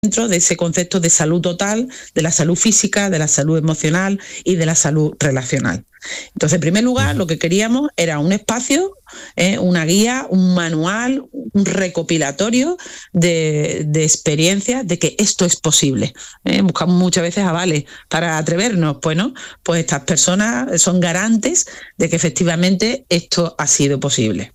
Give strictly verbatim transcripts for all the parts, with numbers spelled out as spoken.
dentro de ese concepto de salud total, de la salud física, de la salud emocional y de la salud relacional. Entonces, en primer lugar, lo que queríamos era un espacio, eh, una guía, un manual, un recopilatorio de, de experiencias de que esto es posible. Eh, buscamos muchas veces avales para atrevernos. Pues no, pues estas personas son garantes de que efectivamente esto ha sido posible.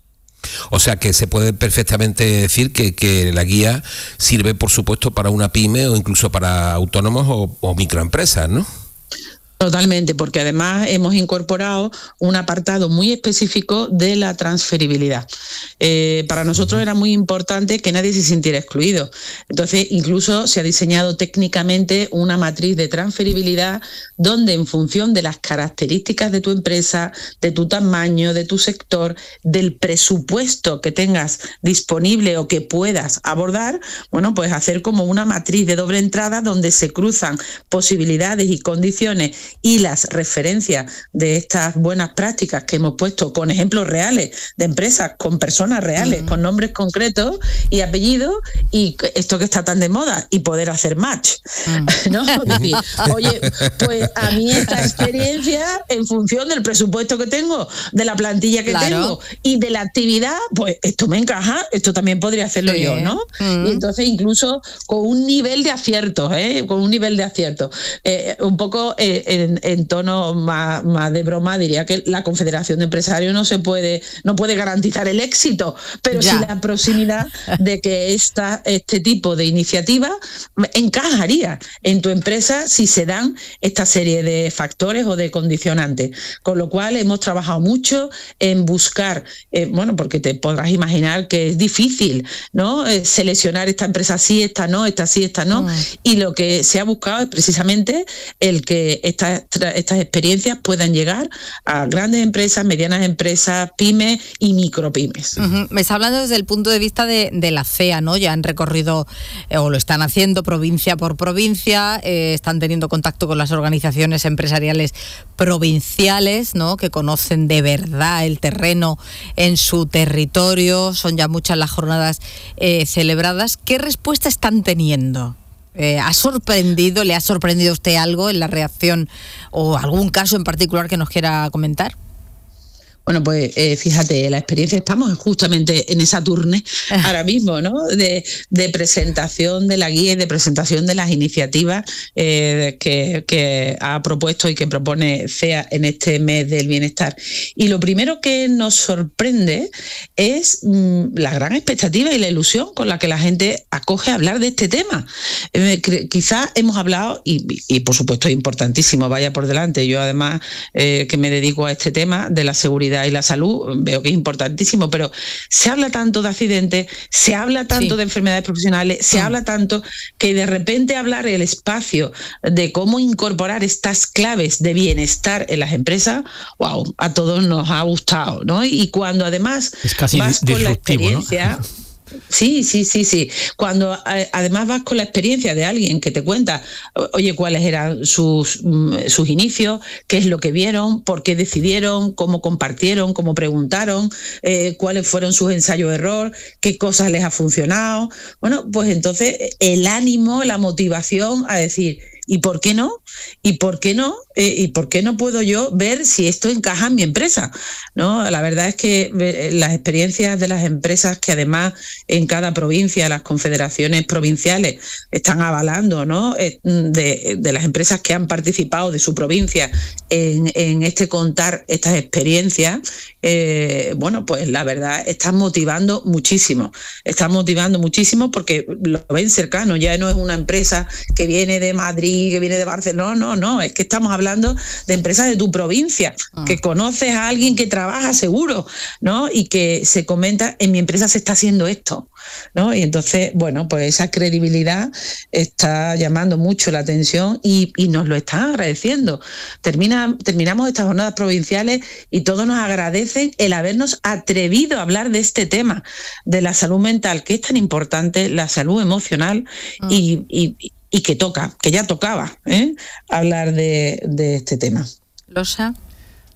O sea que se puede perfectamente decir que, que la guía sirve, por supuesto, para una pyme o incluso para autónomos o, o microempresas, ¿no? Totalmente, porque además hemos incorporado un apartado muy específico de la transferibilidad. Eh, para nosotros era muy importante que nadie se sintiera excluido. Entonces, incluso se ha diseñado técnicamente una matriz de transferibilidad donde, en función de las características de tu empresa, de tu tamaño, de tu sector, del presupuesto que tengas disponible o que puedas abordar, bueno, pues hacer como una matriz de doble entrada donde se cruzan posibilidades y condiciones y las referencias de estas buenas prácticas que hemos puesto con ejemplos reales de empresas, con personas reales, uh-huh. con nombres concretos y apellidos, y esto que está tan de moda, y poder hacer match. Uh-huh. ¿No? Decir, oye, pues a mí esta experiencia, en función del presupuesto que tengo, de la plantilla que claro. tengo y de la actividad, pues esto me encaja, esto también podría hacerlo sí. yo, ¿no? Uh-huh. Y entonces incluso con un nivel de aciertos, ¿eh? Con un nivel de aciertos. Eh, un poco... Eh, En, en tono más, más de broma, diría que la Confederación de Empresarios no se puede, no puede garantizar el éxito, pero ya. sí la proximidad de que esta, este tipo de iniciativa encajaría en tu empresa si se dan esta serie de factores o de condicionantes. Con lo cual hemos trabajado mucho en buscar, eh, bueno, porque te podrás imaginar que es difícil, ¿no? Eh, seleccionar esta empresa sí, esta no, esta sí, esta no, mm. y lo que se ha buscado es precisamente el que esta estas experiencias puedan llegar a grandes empresas, medianas empresas, pymes y micropymes. Uh-huh. Me está hablando desde el punto de vista de, de la C E A, ¿no? Ya han recorrido eh, o lo están haciendo provincia por provincia, eh, están teniendo contacto con las organizaciones empresariales provinciales, ¿no? Que conocen de verdad el terreno en su territorio, son ya muchas las jornadas eh, celebradas. ¿Qué respuesta están teniendo? Eh, ¿Ha sorprendido, le ha sorprendido a usted algo en la reacción o algún caso en particular que nos quiera comentar? Bueno, pues eh, fíjate, la experiencia, estamos justamente en esa turne ahora mismo, ¿no? De, de presentación de la guía y de presentación de las iniciativas eh, que, que ha propuesto y que propone C E A en este mes del bienestar. Y lo primero que nos sorprende es mmm, la gran expectativa y la ilusión con la que la gente acoge a hablar de este tema. Eh, quizás hemos hablado, y, y por supuesto es importantísimo, vaya por delante, yo además eh, que me dedico a este tema de la seguridad y la salud, veo que es importantísimo, pero se habla tanto de accidentes, se habla tanto sí. de enfermedades profesionales, se ah. habla tanto que de repente hablar el espacio de cómo incorporar estas claves de bienestar en las empresas, wow, a todos nos ha gustado, ¿no? Y cuando además es casi vas con la experiencia... ¿no? Sí, sí, sí, sí. Cuando eh, además vas con la experiencia de alguien que te cuenta, oye, cuáles eran sus, sus inicios, qué es lo que vieron, por qué decidieron, cómo compartieron, cómo preguntaron, eh, cuáles fueron sus ensayos de error, qué cosas les ha funcionado. Bueno, pues entonces el ánimo, la motivación a decir... ¿Y por qué no? ¿Y por qué no? Eh, ¿Y por qué no puedo yo ver si esto encaja en mi empresa? ¿No? La verdad es que eh, las experiencias de las empresas que además en cada provincia las confederaciones provinciales están avalando, ¿no? Eh, de, de las empresas que han participado de su provincia en, en este contar estas experiencias, eh, bueno, pues la verdad están motivando muchísimo. Están motivando muchísimo porque lo ven cercano, ya no es una empresa que viene de Madrid, que viene de Barcelona, no, no, es que estamos hablando de empresas de tu provincia, ah. que conoces a alguien que trabaja seguro, ¿no? Y que se comenta, en mi empresa se está haciendo esto, ¿no? Y entonces, bueno, pues esa credibilidad está llamando mucho la atención y, y nos lo están agradeciendo. Termina, terminamos estas jornadas provinciales y todos nos agradecen el habernos atrevido a hablar de este tema, de la salud mental, que es tan importante, la salud emocional ah. y, y y que toca, que ya tocaba, ¿eh? hablar de, de este tema. Losa.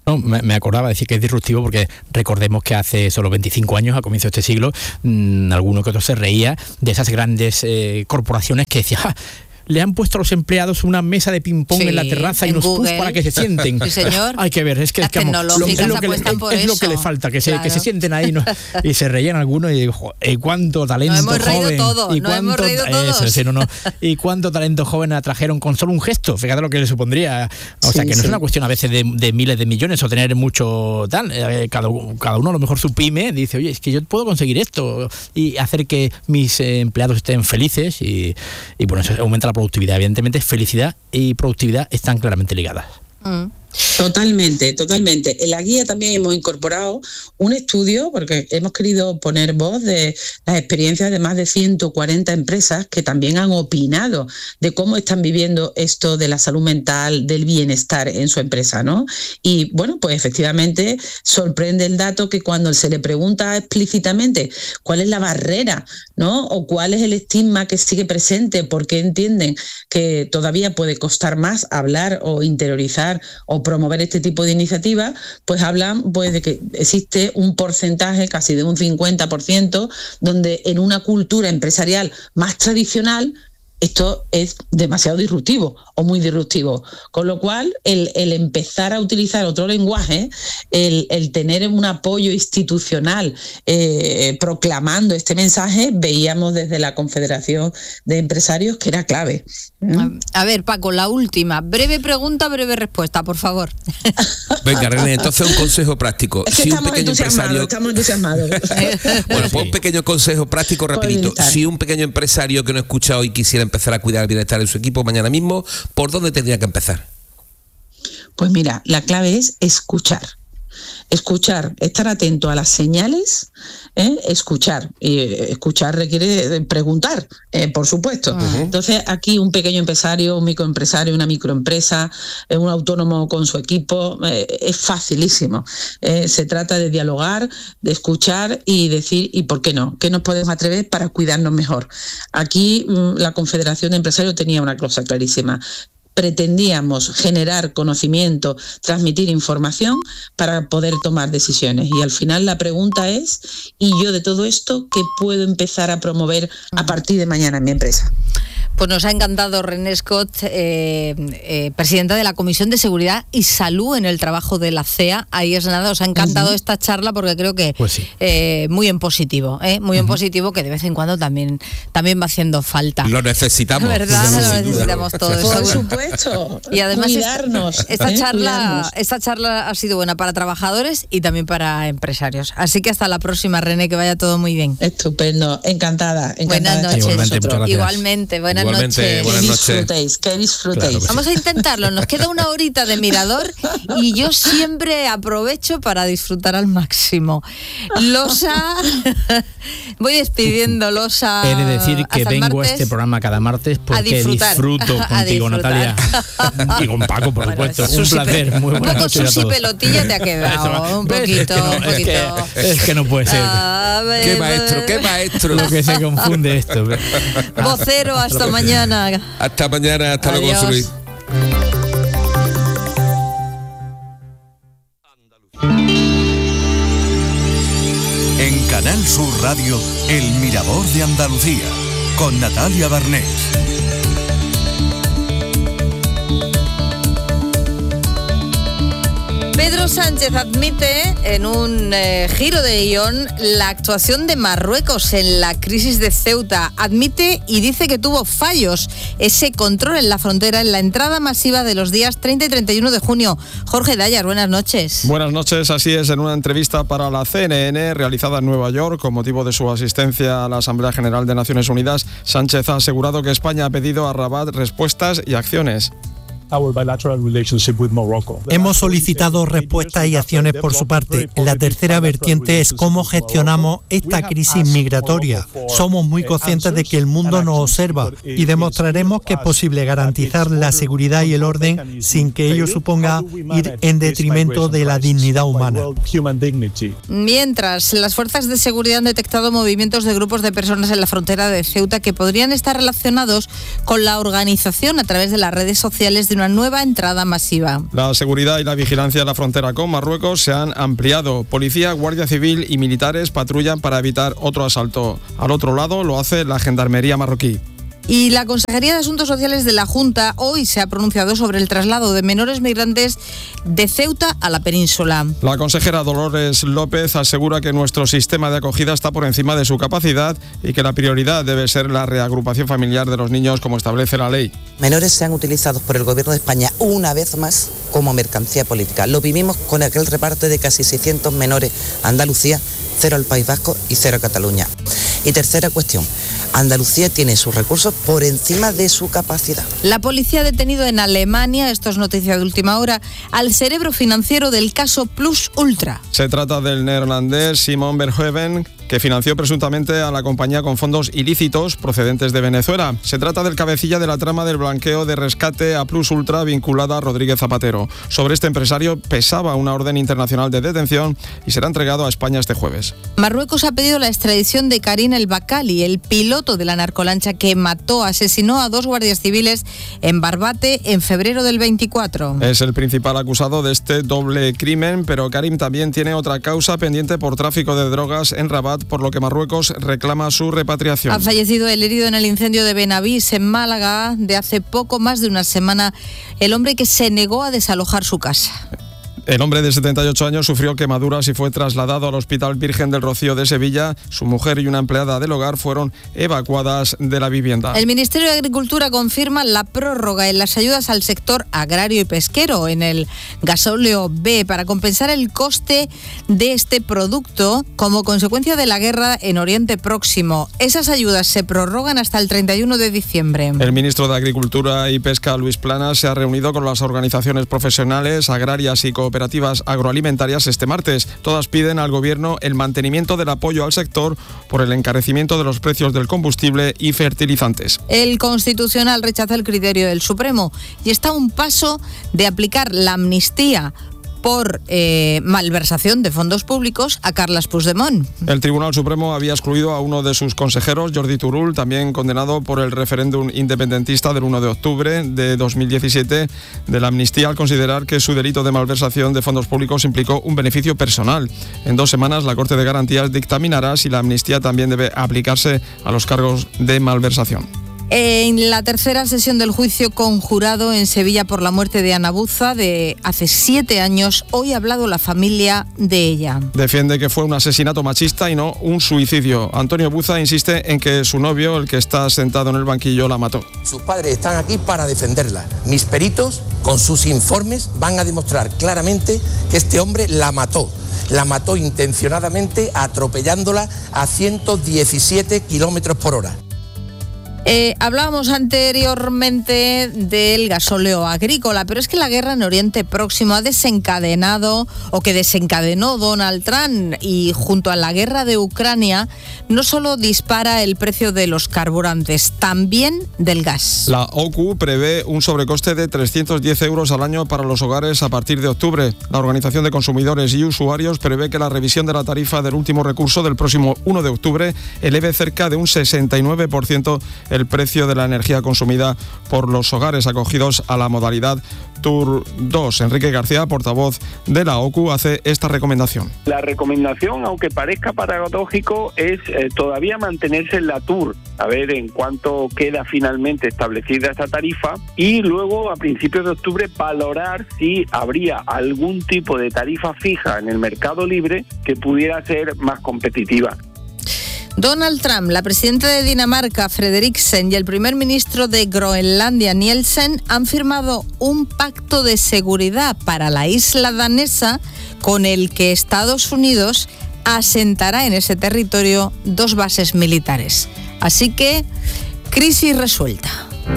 No, me, me acordaba de decir que es disruptivo porque recordemos que hace solo veinticinco años, a comienzo de este siglo, mmm, alguno que otro se reía de esas grandes eh, corporaciones que decían... ¡Ah! Le han puesto a los empleados una mesa de ping-pong sí, en la terraza y unos puffs para que se sienten. Sí, señor. Hay que ver, es que, Las es, que, tecnológicas es, lo que, le, es, es lo que le falta, que, claro. se, que se sienten ahí, ¿no? Y se reían algunos y digo, ¿y cuánto talento nos hemos joven? Reído todo, ¿Y nos cuánto, hemos reído todos. Eso, sí, no, no. ¿Y cuánto talento joven atrajeron con solo un gesto? Fíjate lo que le supondría. O sea, sí, que no sí. es una cuestión a veces de, de miles de millones o tener mucho tal. Cada, cada uno a lo mejor su pyme dice, oye, es que yo puedo conseguir esto y hacer que mis empleados estén felices y, y bueno, eso aumenta la productividad. Evidentemente, felicidad y productividad están claramente ligadas. Mm. Totalmente, totalmente. En la guía también hemos incorporado un estudio, porque hemos querido poner voz de las experiencias de más de ciento cuarenta empresas que también han opinado de cómo están viviendo esto de la salud mental, del bienestar en su empresa, ¿no? Y bueno, pues efectivamente sorprende el dato que cuando se le pregunta explícitamente cuál es la barrera, ¿no? O cuál es el estigma que sigue presente, porque entienden que todavía puede costar más hablar o interiorizar o promover este tipo de iniciativas, pues hablan pues de que existe un porcentaje casi de un cincuenta por ciento donde en una cultura empresarial más tradicional esto es demasiado disruptivo o muy disruptivo, con lo cual el, el empezar a utilizar otro lenguaje, el, el tener un apoyo institucional eh, proclamando este mensaje, veíamos desde la Confederación de Empresarios que era clave. ¿Mm? A, a ver, Paco, la última, breve pregunta, breve respuesta, por favor. Venga, René, entonces un consejo práctico. Es que si estamos un pequeño entusiasmados, empresario... estamos entusiasmados. Bueno, pues un pequeño consejo práctico rapidito. Si un pequeño empresario que no ha escuchado y quisiera empezar a cuidar el bienestar de su equipo mañana mismo, ¿por dónde tendría que empezar? Pues mira, la clave es escuchar. Escuchar, estar atento a las señales, ¿eh? escuchar. Y escuchar requiere preguntar, eh, por supuesto. Uh-huh. Entonces, aquí un pequeño empresario, un microempresario, una microempresa, eh, un autónomo con su equipo, eh, es facilísimo. Eh, se trata de dialogar, de escuchar y decir, ¿y por qué no? ¿Qué nos podemos atrever para cuidarnos mejor? Aquí mmm, la Confederación de Empresarios tenía una cosa clarísima. Pretendíamos generar conocimiento, transmitir información para poder tomar decisiones. Y al final la pregunta es, ¿y yo de todo esto qué puedo empezar a promover a partir de mañana en mi empresa? Pues nos ha encantado René Scott, eh, eh, presidenta de la Comisión de Seguridad y Salud en el Trabajo de la C E A. Ahí es nada, os ha encantado uh-huh. esta charla porque creo que pues sí. eh, muy en positivo, ¿eh? muy uh-huh. en positivo, que de vez en cuando también, también va haciendo falta. Lo necesitamos. ¿Verdad? Lo necesitamos todos. Por supuesto. Y además cuidarnos, esta, esta, ¿eh? charla, cuidarnos. esta charla ha sido buena para trabajadores y también para empresarios. Así que hasta la próxima, René, que vaya todo muy bien. Estupendo, encantada. encantada buenas noches. Igualmente, Igualmente, buenas Igualmente, noches. Buenas que noches. disfrutéis, que disfrutéis. Claro, Vamos a intentarlo, nos queda una horita de mirador y yo siempre aprovecho para disfrutar al máximo. Losa, voy despidiendo, Losa. He de decir que hasta el vengo martes, a este programa cada martes porque disfrutar, disfruto contigo, Natalia. Y con Paco, por Bueno, supuesto. Un placer. Pe- muy un poco Susi Pelotilla te ha quedado. Un poquito, es que no, un poquito. Es que, es que no puede ser. A ver, Qué maestro, qué maestro. Lo que se confunde esto. Vocero, hasta mañana. Hasta mañana, hasta Adiós. luego, José Luis. En Canal Sur Radio, El Mirador de Andalucía, con Natalia Barnés. Pedro Sánchez admite en un eh, giro de guión la actuación de Marruecos en la crisis de Ceuta. Admite y dice que tuvo fallos ese control en la frontera en la entrada masiva de los días treinta y treinta y uno de junio. Jorge Dayas, buenas noches. Buenas noches, así es. En una entrevista para la C N N realizada en Nueva York con motivo de su asistencia a la Asamblea General de Naciones Unidas, Sánchez ha asegurado que España ha pedido a Rabat respuestas y acciones. Hemos solicitado respuestas y acciones por su parte. La tercera vertiente es cómo gestionamos esta crisis migratoria. Somos muy conscientes de que el mundo nos observa y demostraremos que es posible garantizar la seguridad y el orden sin que ello suponga ir en detrimento de la dignidad humana. Mientras, las fuerzas de seguridad han detectado movimientos de grupos de personas en la frontera de Ceuta que podrían estar relacionados con la organización a través de las redes sociales de una nueva entrada masiva. La seguridad y la vigilancia de la frontera con Marruecos se han ampliado. Policía, Guardia Civil y militares patrullan para evitar otro asalto. Al otro lado lo hace la Gendarmería marroquí. Y la Consejería de Asuntos Sociales de la Junta hoy se ha pronunciado sobre el traslado de menores migrantes de Ceuta a la península. La consejera Dolores López asegura que nuestro sistema de acogida está por encima de su capacidad y que la prioridad debe ser la reagrupación familiar de los niños como establece la ley. Menores sean utilizados por el Gobierno de España una vez más como mercancía política. Lo vivimos con aquel reparto de casi seiscientos menores a Andalucía, cero al País Vasco y cero a Cataluña. Y tercera cuestión, Andalucía tiene sus recursos por encima de su capacidad. La policía ha detenido en Alemania, esto es noticia de última hora, al cerebro financiero del caso Plus Ultra. Se trata del neerlandés Simon Verhoeven, que financió presuntamente a la compañía con fondos ilícitos procedentes de Venezuela. Se trata del cabecilla de la trama del blanqueo de rescate a Plus Ultra vinculada a Rodríguez Zapatero. Sobre este empresario pesaba una orden internacional de detención y será entregado a España este jueves. Marruecos ha pedido la extradición de Karim El Bakali, el piloto de la narcolancha que mató, asesinó a dos guardias civiles en Barbate en febrero del veinticuatro. Es el principal acusado de este doble crimen, pero Karim también tiene otra causa pendiente por tráfico de drogas en Rabat, por lo que Marruecos reclama su repatriación. Ha fallecido el herido en el incendio de Benavís, en Málaga, de hace poco más de una semana, el hombre que se negó a desalojar su casa. El hombre de setenta y ocho años sufrió quemaduras y fue trasladado al Hospital Virgen del Rocío de Sevilla. Su mujer y una empleada del hogar fueron evacuadas de la vivienda. El Ministerio de Agricultura confirma la prórroga en las ayudas al sector agrario y pesquero en el gasóleo B para compensar el coste de este producto como consecuencia de la guerra en Oriente Próximo. Esas ayudas se prorrogan hasta el treinta y uno de diciembre. El ministro de Agricultura y Pesca, Luis Planas, se ha reunido con las organizaciones profesionales, agrarias y cooperativas agroalimentarias este martes. Todas piden al Gobierno el mantenimiento del apoyo al sector por el encarecimiento de los precios del combustible y fertilizantes. El Constitucional rechaza el criterio del Supremo y está a un paso de aplicar la amnistía por eh, malversación de fondos públicos a Carles Puigdemont. El Tribunal Supremo había excluido a uno de sus consejeros, Jordi Turull, también condenado por el referéndum independentista del uno de octubre de dos mil diecisiete de la amnistía, al considerar que su delito de malversación de fondos públicos implicó un beneficio personal. En dos semanas, la Corte de Garantías dictaminará si la amnistía también debe aplicarse a los cargos de malversación. En la tercera sesión del juicio conjurado en Sevilla por la muerte de Ana Buza de hace siete años, hoy ha hablado la familia de ella. Defiende que fue un asesinato machista y no un suicidio. Antonio Buza insiste en que su novio, el que está sentado en el banquillo, la mató. Sus padres están aquí para defenderla. Mis peritos, con sus informes, van a demostrar claramente que este hombre la mató. La mató intencionadamente atropellándola a ciento diecisiete kilómetros por hora. Eh, hablábamos anteriormente del gasóleo agrícola, pero es que la guerra en Oriente Próximo ha desencadenado, o que desencadenó Donald Trump, y junto a la guerra de Ucrania, no solo dispara el precio de los carburantes, también del gas. La O C U prevé un sobrecoste de trescientos diez euros al año para los hogares a partir de octubre. La Organización de Consumidores y Usuarios prevé que la revisión de la tarifa del último recurso del próximo uno de octubre eleve cerca de un sesenta y nueve por ciento el precio de la energía consumida por los hogares acogidos a la modalidad Tour dos. Enrique García, portavoz de la O C U, hace esta recomendación. La recomendación, aunque parezca paradójico, es eh, todavía mantenerse en la Tour, a ver en cuánto queda finalmente establecida esta tarifa, y luego a principios de octubre valorar si habría algún tipo de tarifa fija en el mercado libre que pudiera ser más competitiva. Donald Trump, la presidenta de Dinamarca, Frederiksen, y el primer ministro de Groenlandia, Nielsen, han firmado un pacto de seguridad para la isla danesa con el que Estados Unidos asentará en ese territorio dos bases militares. Así que, crisis resuelta.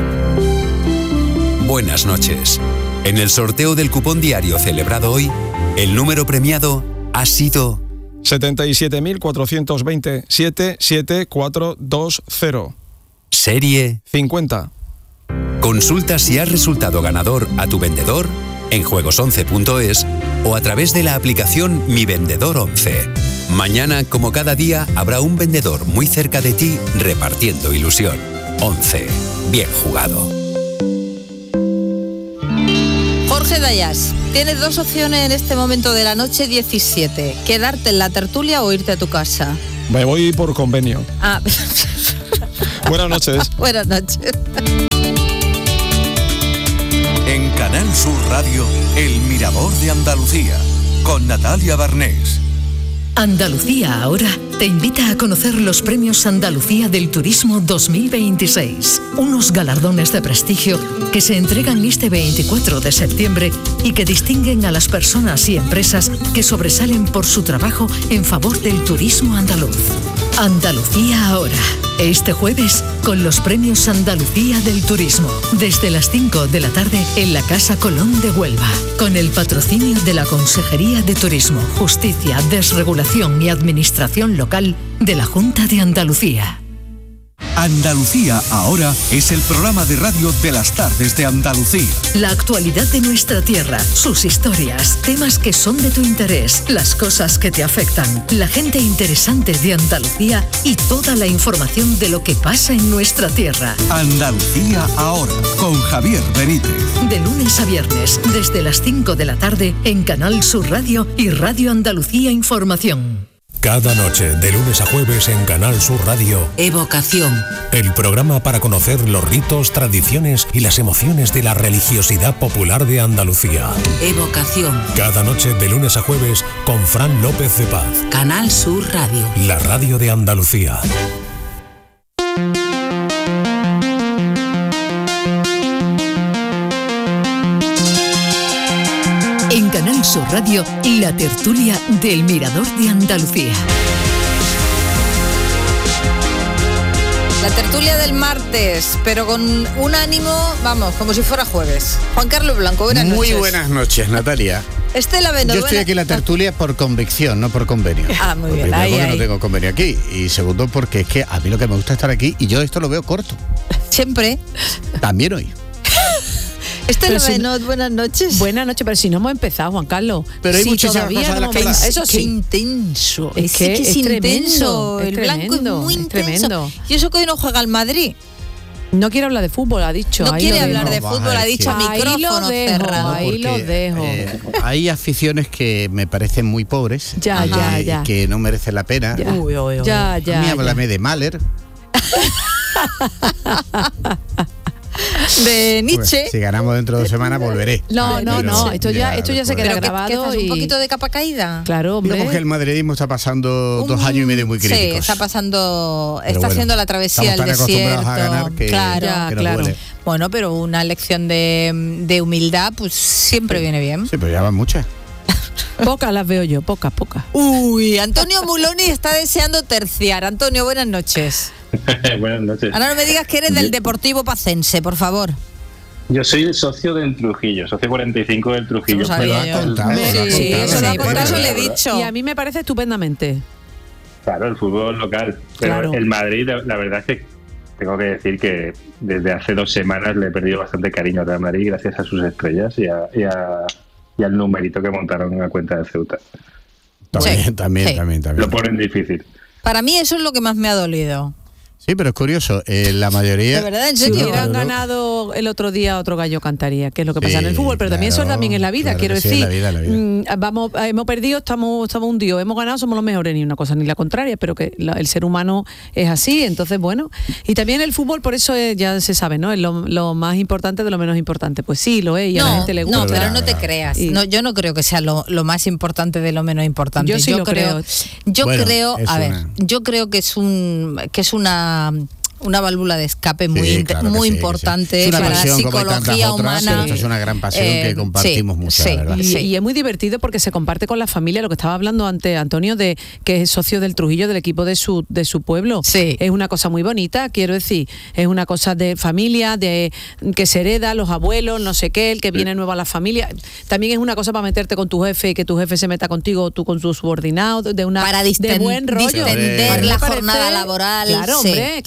Buenas noches. En el sorteo del cupón diario celebrado hoy, el número premiado ha sido setenta y siete mil cuatrocientos veinte, siete siete cuatro dos cero. Serie cincuenta. Consulta si has resultado ganador a tu vendedor en juegos once punto es o a través de la aplicación Mi Vendedor once. Mañana, como cada día, habrá un vendedor muy cerca de ti repartiendo ilusión. once. Bien jugado. vayas. Tienes dos opciones en este momento de la noche diecisiete. Quedarte en la tertulia o irte a tu casa. Me voy por convenio. Ah. Buenas noches. Buenas noches. En Canal Sur Radio, El Mirador de Andalucía, con Natalia Barnés. Andalucía Ahora te invita a conocer los Premios Andalucía del Turismo dos mil veintiséis, unos galardones de prestigio que se entregan este veinticuatro de septiembre y que distinguen a las personas y empresas que sobresalen por su trabajo en favor del turismo andaluz. Andalucía Ahora, este jueves con los Premios Andalucía del Turismo, desde las cinco de la tarde en la Casa Colón de Huelva, con el patrocinio de la Consejería de Turismo, Justicia, Desregulación y Administración Local de la Junta de Andalucía. Andalucía Ahora es el programa de radio de las tardes de Andalucía. La actualidad de nuestra tierra, sus historias, temas que son de tu interés, las cosas que te afectan, la gente interesante de Andalucía y toda la información de lo que pasa en nuestra tierra. Andalucía Ahora, con Javier Benítez. De lunes a viernes, desde las cinco de la tarde, en Canal Sur Radio y Radio Andalucía Información. Cada noche, de lunes a jueves en Canal Sur Radio, Evocación. El programa para conocer los ritos, tradiciones y las emociones de la religiosidad popular de Andalucía. Evocación. Cada noche, de lunes a jueves, con Fran López de Paz. Canal Sur Radio. La radio de Andalucía. En Canal Sur Radio, la tertulia del Mirador de Andalucía. La tertulia del martes, pero con un ánimo, vamos, como si fuera jueves. Juan Carlos Blanco, buenas Muy noches. Muy buenas noches, Natalia. Estela Beno, Yo estoy buena... aquí en la tertulia por convicción, no por convenio. Ah, muy bien. Primero Ahí, porque ahí. no tengo convenio aquí. Y segundo porque es que a mí lo que me gusta es estar aquí y yo esto lo veo corto. Siempre. También hoy. Estela si Beno, buenas noches. Buenas noches, pero si no hemos empezado, Juan Carlos. Pero hay si muchísimas todavía cosas de no las que hemos- hablar. Eso Qué sí. intenso. Es que que es es intenso. tremendo, es El blanco tremendo, es muy es intenso. tremendo. Y eso que hoy no juega el Madrid. No quiere hablar de fútbol, ha dicho. No ahí quiere lo hablar dejo. de fútbol, ha dicho a Ahí lo micrófono dejo, cerrado. ahí lo Porque, dejo. eh, hay aficiones que me parecen muy pobres. Ya, eh, ya, ya. Que no merecen la pena. Ya, Uy, uy, uy. ya, A ya. mí ya. háblame de Mahler. De Nietzsche. Pues, si ganamos dentro de dos semanas volveré. No, no, Pero- no, esto ya, esto ya se después. queda Pero que, grabado que estás y... un poquito de capa caída. Claro, hombre. Digamos que el madridismo está pasando dos Un- años y medio muy críticos. Sí, está pasando, Pero está bueno, haciendo la travesía estamos del tan desierto. acostumbrados a ganar que- claro. Ya, que nos claro. duele. Bueno, pero una lección de, de humildad, pues siempre viene bien. Sí, pero ya van muchas. Pocas las veo yo, pocas, pocas. Uy, Antonio Muloni está deseando terciar. Antonio, buenas noches. Buenas noches. Ahora no me digas que eres del Deportivo Pacense, por favor. Yo soy el socio del Trujillo, socio cuarenta y cinco del Trujillo. Eso lo sabía Me lo yo. has contado, Sí, me lo has sí, contado. eso lo ha Sí, contado, eso pero- le he dicho. Y a mí me parece estupendamente. Claro, el fútbol local. Pero Claro. el Madrid, la, la verdad es que tengo que decir que desde hace dos semanas le he perdido bastante cariño al Real Madrid gracias a sus estrellas y, a, y, a- y al numerito que montaron en la cuenta de Ceuta. También, Sí, también, sí. también, también. Lo ponen difícil. Para mí eso es lo que más me ha dolido. Sí, pero es curioso, eh, la mayoría... De verdad, en Si serio. hubieran Claro. ganado el otro día, otro gallo cantaría, que es lo que pasa Sí, en el fútbol, pero también eso claro, también es la vida, claro quiero que sí, decir. es la vida, la vida. mm, Vamos, hemos perdido, estamos, estamos hundidos, hemos ganado, somos los mejores, ni una cosa ni la contraria, pero que la- el ser humano es así, entonces bueno. Y también el fútbol, por eso es- ya se sabe, ¿no? Es lo, lo más importante de lo menos importante. Pues sí, lo es, y a la No, gente le gusta. no, pero Verdad, no te verdad. creas. Y- No, yo no creo que sea lo, lo más importante de lo menos importante. Yo sí lo creo. Yo Bueno, creo, es a ver, una- yo creo que es un que es una una válvula de escape muy Sí, inter- claro que muy sí, que sí. importante Es una para la pasión como hay tantas psicología otras, humana. pero esto es una gran pasión que compartimos sí, mucho, sí, la verdad. Y, sí. y es muy divertido porque se comparte con la familia, lo que estaba hablando antes Antonio, de que es socio del Trujillo, del equipo de su de su pueblo. Sí. Es una cosa muy bonita, quiero decir, es una cosa de familia, de que se hereda, los abuelos, no sé qué, el que viene nuevo a la familia. También es una cosa para meterte con tu jefe y que tu jefe se meta contigo, tú con tu subordinado, de una Para de disten- buen rollo. distender A mí me la parece- jornada laboral. Claro, sí, hombre, claro que sí.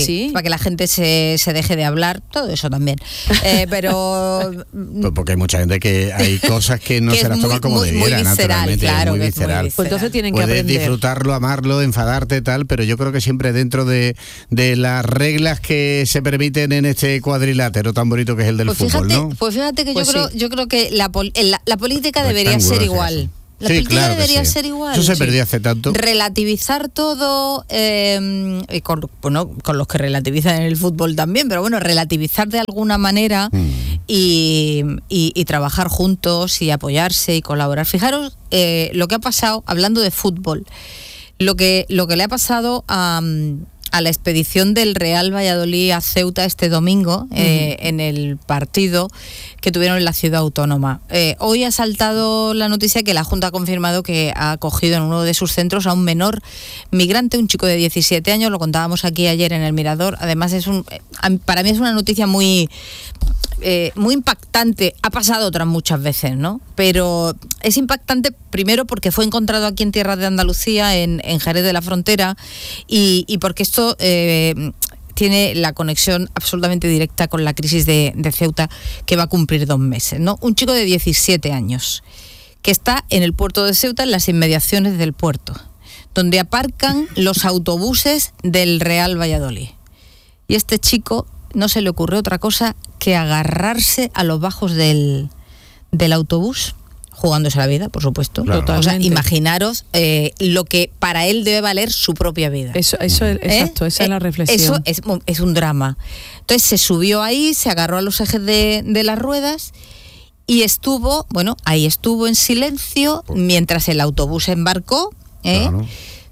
sí. para que la gente se, se deje de hablar, todo eso también. Eh, pero... Pues porque hay mucha gente que hay cosas que no que se las toma muy, como muy, debiera, muy visceral, naturalmente, claro, es muy que es muy visceral. Pues entonces tienen que Puedes aprender. disfrutarlo, amarlo, enfadarte, tal, pero yo creo que siempre dentro de, de las reglas que se permiten en este cuadrilátero tan bonito que es el del pues fútbol, fíjate, ¿no? Pues fíjate que Pues yo, creo, sí. yo creo que la, pol- la, la política debería Rectángulo, ser hacia igual. eso. La Sí, política claro que debería sí. ser igual. Eso se sí. perdió hace tanto. Relativizar todo, eh, y con, bueno, con los que relativizan en el fútbol también, pero bueno, relativizar de alguna manera Mm. y, y- y trabajar juntos y apoyarse y colaborar. Fijaros eh, lo que ha pasado, hablando de fútbol, lo que, lo que le ha pasado a... a la expedición del Real Valladolid a Ceuta este domingo, eh, en el partido que tuvieron en la ciudad autónoma. Eh, hoy ha saltado la noticia que la Junta ha confirmado que ha acogido en uno de sus centros a un menor migrante, un chico de diecisiete años, lo contábamos aquí ayer en El Mirador. Además, es un, para mí es una noticia muy... Eh, muy impactante, ha pasado otras muchas veces, ¿no? Pero es impactante primero porque fue encontrado aquí en tierra de Andalucía, en, en Jerez de la Frontera, y, y porque esto eh, tiene la conexión absolutamente directa con la crisis de, de Ceuta, que va a cumplir dos meses, ¿no? Un chico de diecisiete años que está en el puerto de Ceuta, en las inmediaciones del puerto, donde aparcan los autobuses del Real Valladolid. Y este chico no se le ocurrió otra cosa que agarrarse a los bajos del, del autobús, jugándose la vida, por supuesto. Claro. O sea, imaginaros eh, lo que para él debe valer su propia vida. Eso, eso es, ¿Eh? exacto, esa es la reflexión. Eso es, es un drama. Entonces se subió ahí, se agarró a los ejes de, de las ruedas y estuvo, bueno, ahí estuvo en silencio mientras el autobús embarcó, ¿eh? Claro.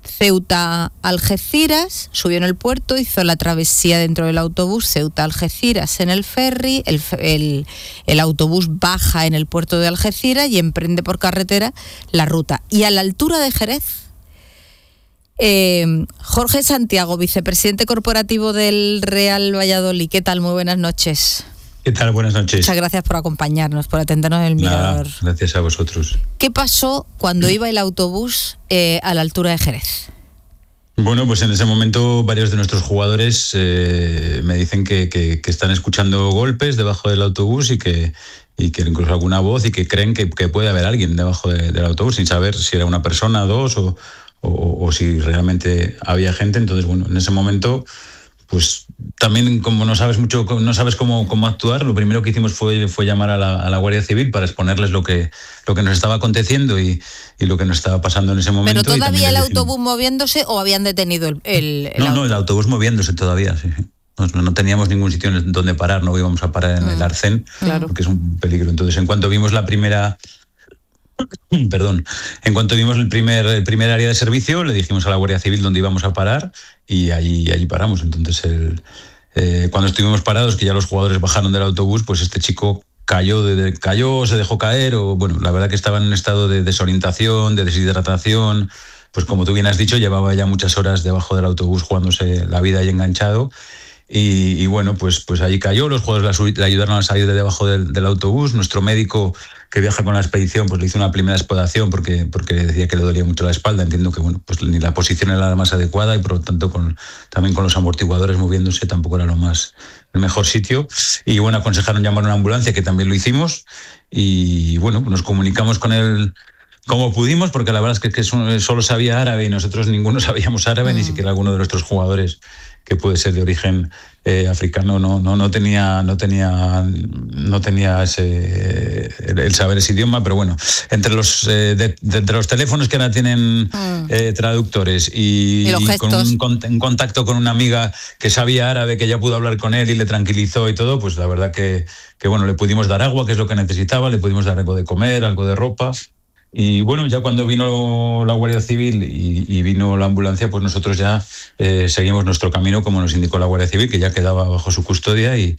Ceuta-Algeciras, subió en el puerto, hizo la travesía dentro del autobús, Ceuta-Algeciras en el ferry, el, el, el autobús baja en el puerto de Algeciras y emprende por carretera la ruta. Y a la altura de Jerez, eh, Jorge Santiago, vicepresidente corporativo del Real Valladolid, ¿qué tal? Muy buenas noches. ¿Qué tal? Buenas noches. Muchas gracias por acompañarnos, por atendernos en el Nada, Mirador. gracias a vosotros. ¿Qué pasó cuando iba el autobús eh, a la altura de Jerez? Bueno, pues en ese momento varios de nuestros jugadores eh, me dicen que, que, que están escuchando golpes debajo del autobús y que, y que incluso alguna voz y que creen que, que puede haber alguien debajo de, del autobús sin saber si era una persona, dos o, o, o si realmente había gente. Entonces, bueno, en ese momento... Pues también como no sabes mucho, no sabes cómo, cómo actuar, lo primero que hicimos fue, fue llamar a la, a la Guardia Civil para exponerles lo que, lo que nos estaba aconteciendo y, y lo que nos estaba pasando en ese momento. ¿Pero todavía el les autobús moviéndose o habían detenido el, el, el No, no, el autobús moviéndose todavía, sí. No, no teníamos ningún sitio donde parar, no íbamos a parar en el Arcén, claro. Porque es un peligro. Entonces, en cuanto vimos la primera... Perdón. En cuanto vimos el primer, el primer área de servicio, le dijimos a la Guardia Civil dónde íbamos a parar y allí, allí paramos. Entonces, el, eh, cuando estuvimos parados, que ya los jugadores bajaron del autobús, pues este chico cayó, de, cayó, se dejó caer, o bueno, la verdad que estaba en un estado de desorientación, de deshidratación. Pues como tú bien has dicho, llevaba ya muchas horas debajo del autobús jugándose la vida ahí enganchado. Y, y bueno, pues, pues allí cayó, los jugadores le ayudaron a salir de debajo del, del autobús. Nuestro médico que viaja con la expedición pues le hizo una primera exploración porque, porque decía que le dolía mucho la espalda. Entiendo que bueno, pues ni la posición era la más adecuada y por lo tanto con, también con los amortiguadores moviéndose tampoco era lo más, el mejor sitio. Y bueno, aconsejaron llamar a una ambulancia, que también lo hicimos. Y bueno, nos comunicamos con él como pudimos, porque la verdad es que, que solo sabía árabe y nosotros ninguno sabíamos árabe, mm. ni siquiera alguno de nuestros jugadores, que puede ser de origen eh, africano, no, no, no tenía, no tenía, no tenía ese, el, el saber ese idioma, pero bueno, entre los, eh, de, de, entre los teléfonos que ahora tienen mm. eh, traductores y, y, y con un, con, en contacto con una amiga que sabía árabe, que ya pudo hablar con él y le tranquilizó y todo, pues la verdad que, que bueno, le pudimos dar agua, que es lo que necesitaba, le pudimos dar algo de comer, algo de ropa. Y bueno, ya cuando vino la Guardia Civil y, y vino la ambulancia, pues nosotros ya eh, seguimos nuestro camino como nos indicó la Guardia Civil, que ya quedaba bajo su custodia y,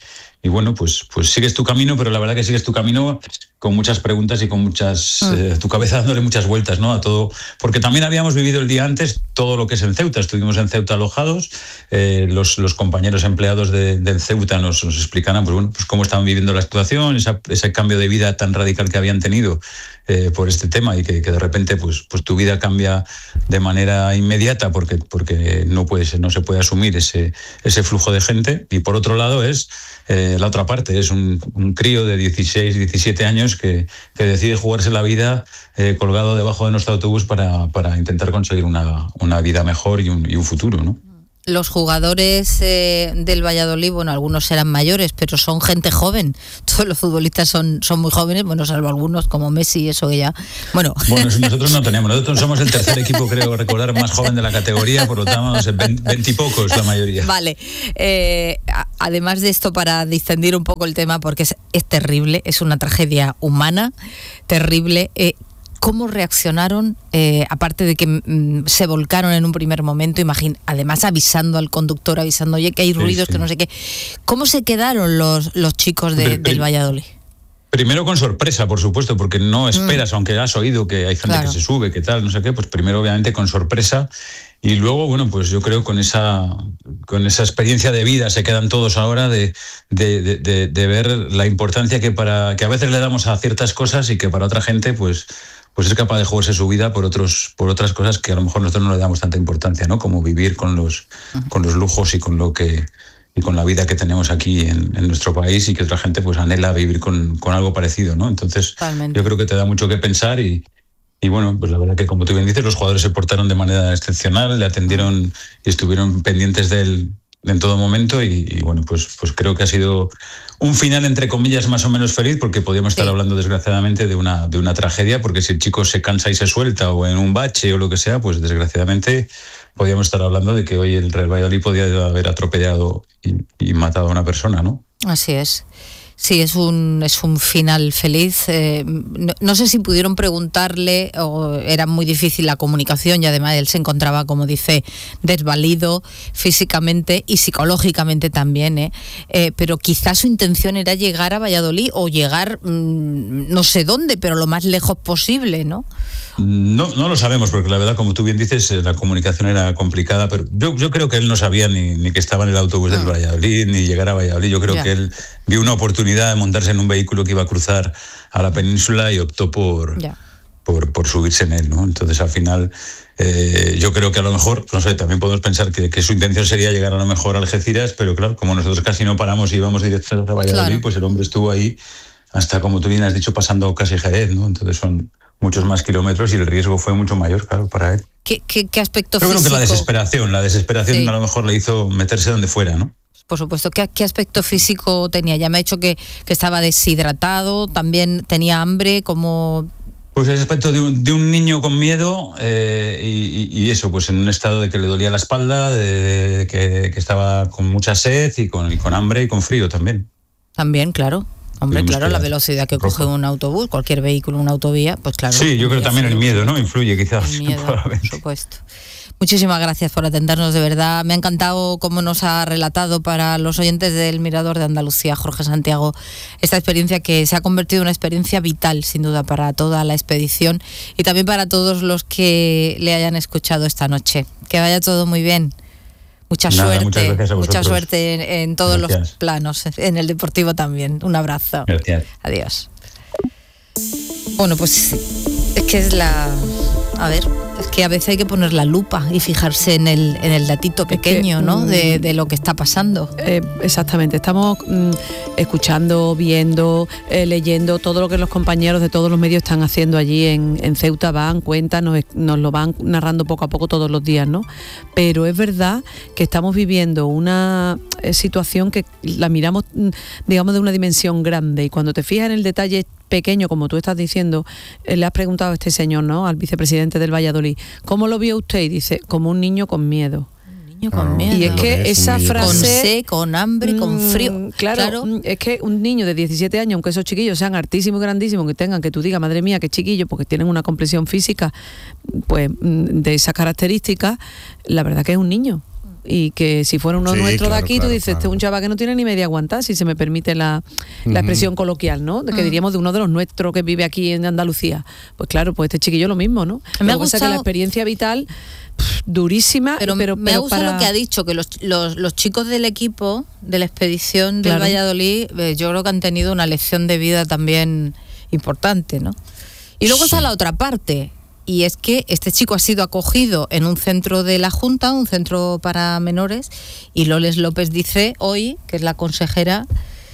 y bueno, pues, pues sigues tu camino, pero la verdad que sigues tu camino con muchas preguntas y con muchas, mm. eh, tu cabeza dándole muchas vueltas, ¿no? A todo, porque también habíamos vivido el día antes todo lo que es en Ceuta, estuvimos en Ceuta alojados, eh, los, los compañeros empleados de, de Ceuta nos, nos explicaban pues, bueno, pues cómo estaban viviendo la situación, esa, ese cambio de vida tan radical que habían tenido eh, por este tema y que, que de repente pues, pues tu vida cambia de manera inmediata porque, porque no, puede, no se puede asumir ese, ese flujo de gente. Y por otro lado es eh, la otra parte, es un, un crío de dieciséis, diecisiete años que, que decide jugarse la vida eh, colgado debajo de nuestro autobús para, para intentar conseguir una, una vida mejor y un, y un futuro, ¿no? Los jugadores eh, del Valladolid, bueno, algunos eran mayores, pero son gente joven. Todos los futbolistas son, son muy jóvenes, bueno, salvo algunos como Messi, eso que ya... Bueno, bueno nosotros no tenemos, nosotros somos el tercer equipo, creo recordar, más joven de la categoría, por lo tanto, veintipocos la mayoría. Vale, eh, además de esto, para distendir un poco el tema, porque es, es terrible, es una tragedia humana, terrible... Eh, ¿Cómo reaccionaron, eh, aparte de que mm, se volcaron en un primer momento, imagín, además avisando al conductor, avisando, oye, que hay ruidos, sí, sí. que no sé qué? ¿Cómo se quedaron los, los chicos de, del Valladolid? Primero con sorpresa, por supuesto, porque no esperas, mm. aunque has oído que hay gente claro. que se sube, que tal, no sé qué, pues primero obviamente con sorpresa y luego, bueno, pues yo creo con esa con esa experiencia de vida se quedan todos ahora de, de, de, de, de ver la importancia que para que a veces le damos a ciertas cosas y que para otra gente, pues pues es capaz de jugarse su vida por otros por otras cosas que a lo mejor nosotros no le damos tanta importancia, ¿no? Como vivir con los uh-huh. con los lujos y con lo que y con la vida que tenemos aquí en, en nuestro país y que otra gente pues anhela vivir con, con algo parecido, ¿no? Entonces Totalmente. Yo creo que te da mucho que pensar y, y bueno, pues la verdad que como tú bien dices, los jugadores se portaron de manera excepcional, le atendieron y estuvieron pendientes de él en todo momento y, y bueno, pues, pues creo que ha sido un final entre comillas más o menos feliz porque podríamos estar sí. hablando desgraciadamente de una, de una tragedia porque si el chico se cansa y se suelta o en un bache o lo que sea, pues desgraciadamente podríamos estar hablando de que hoy el Real Valladolid podía haber atropellado y, y matado a una persona, ¿no? Así es. Sí, es un es un final feliz. Eh, no, no sé si pudieron preguntarle o era muy difícil la comunicación y además él se encontraba, como dice, desvalido físicamente y psicológicamente también, ¿eh? Eh, pero quizás su intención era llegar a Valladolid o llegar mmm, no sé dónde, pero lo más lejos posible, ¿no? No, no lo sabemos, porque la verdad, como tú bien dices, la comunicación era complicada, pero yo, yo creo que él no sabía ni, ni que estaba en el autobús ah. del Valladolid, ni llegar a Valladolid. Yo creo ya. que él vio una oportunidad de montarse en un vehículo que iba a cruzar a la península y optó por, por, por subirse en él, ¿no? Entonces, al final, eh, yo creo que a lo mejor, no sé, también podemos pensar que, que su intención sería llegar a lo mejor a Algeciras, pero claro, como nosotros casi no paramos y íbamos directo a Valladolid, claro. pues el hombre estuvo ahí hasta, como tú bien has dicho, pasando casi Jerez, ¿no? Entonces son muchos más kilómetros y el riesgo fue mucho mayor, claro, para él. ¿Qué, qué, qué aspecto Yo físico? creo que la desesperación, la desesperación sí. a lo mejor le hizo meterse donde fuera, ¿no? Por supuesto. ¿Qué, qué aspecto físico tenía? Ya me ha dicho que, que estaba deshidratado, también tenía hambre, como... Pues el aspecto de un, de un niño con miedo eh, y, y eso, pues en un estado de que le dolía la espalda, de, de que, que estaba con mucha sed y con, y con hambre y con frío también. También, claro. Hombre, claro, la velocidad que coge un autobús, cualquier vehículo, una autovía, pues claro. Sí, yo creo también el miedo, ¿no? Influye quizás. El miedo, por supuesto. Muchísimas gracias por atendernos, de verdad. Me ha encantado cómo nos ha relatado para los oyentes del Mirador de Andalucía, Jorge Santiago, esta experiencia que se ha convertido en una experiencia vital, sin duda, para toda la expedición y también para todos los que le hayan escuchado esta noche. Que vaya todo muy bien. Mucha Nada, suerte, mucha suerte en, en todos gracias. Los planos, en el deportivo también. Un abrazo. Gracias. Adiós. Bueno, pues es que es la... A ver, es que a veces hay que poner la lupa y fijarse en el, en el datito pequeño, que, ¿no? De, de lo que está pasando. Eh, exactamente, estamos mm, escuchando, viendo, eh, leyendo todo lo que los compañeros de todos los medios están haciendo allí en, en Ceuta, van, cuentan, nos, nos lo van narrando poco a poco todos los días, ¿no? Pero es verdad que estamos viviendo una situación que la miramos, digamos, de una dimensión grande y cuando te fijas en el detalle pequeño, como tú estás diciendo, eh, le has preguntado a este señor, ¿no? Al vicepresidente del Valladolid, ¿cómo lo vio usted? Y dice, como un niño con miedo. Un niño con miedo. Y es que es esa frase... Con sed, con hambre, mmm, con frío. Claro, claro, es que un niño de diecisiete años, aunque esos chiquillos sean altísimos y grandísimos, que tengan, que tú digas, madre mía, qué chiquillo, porque tienen una complexión física, pues, de esas características, la verdad que es un niño. y que si fuera uno Sí, nuestro claro, de aquí, claro, tú dices, claro. este es un chaval que no tiene ni media aguantada, si se me permite la, la Ujú. expresión coloquial, ¿no? De que Mm. diríamos de uno de los nuestros que vive aquí en Andalucía. Pues claro, pues este chiquillo lo mismo, ¿no? Me ha Lo que pasa es que gustado- la experiencia vital pff, durísima, Pero, pero, me pero ha gustado para- lo que ha dicho, que los, los, los chicos del equipo de la expedición del Claro. Valladolid, eh, yo creo que han tenido una lección de vida también importante, ¿no? Y luego está la otra parte, y es que este chico ha sido acogido en un centro de la Junta, un centro para menores, y Loles López dice hoy, que es la consejera,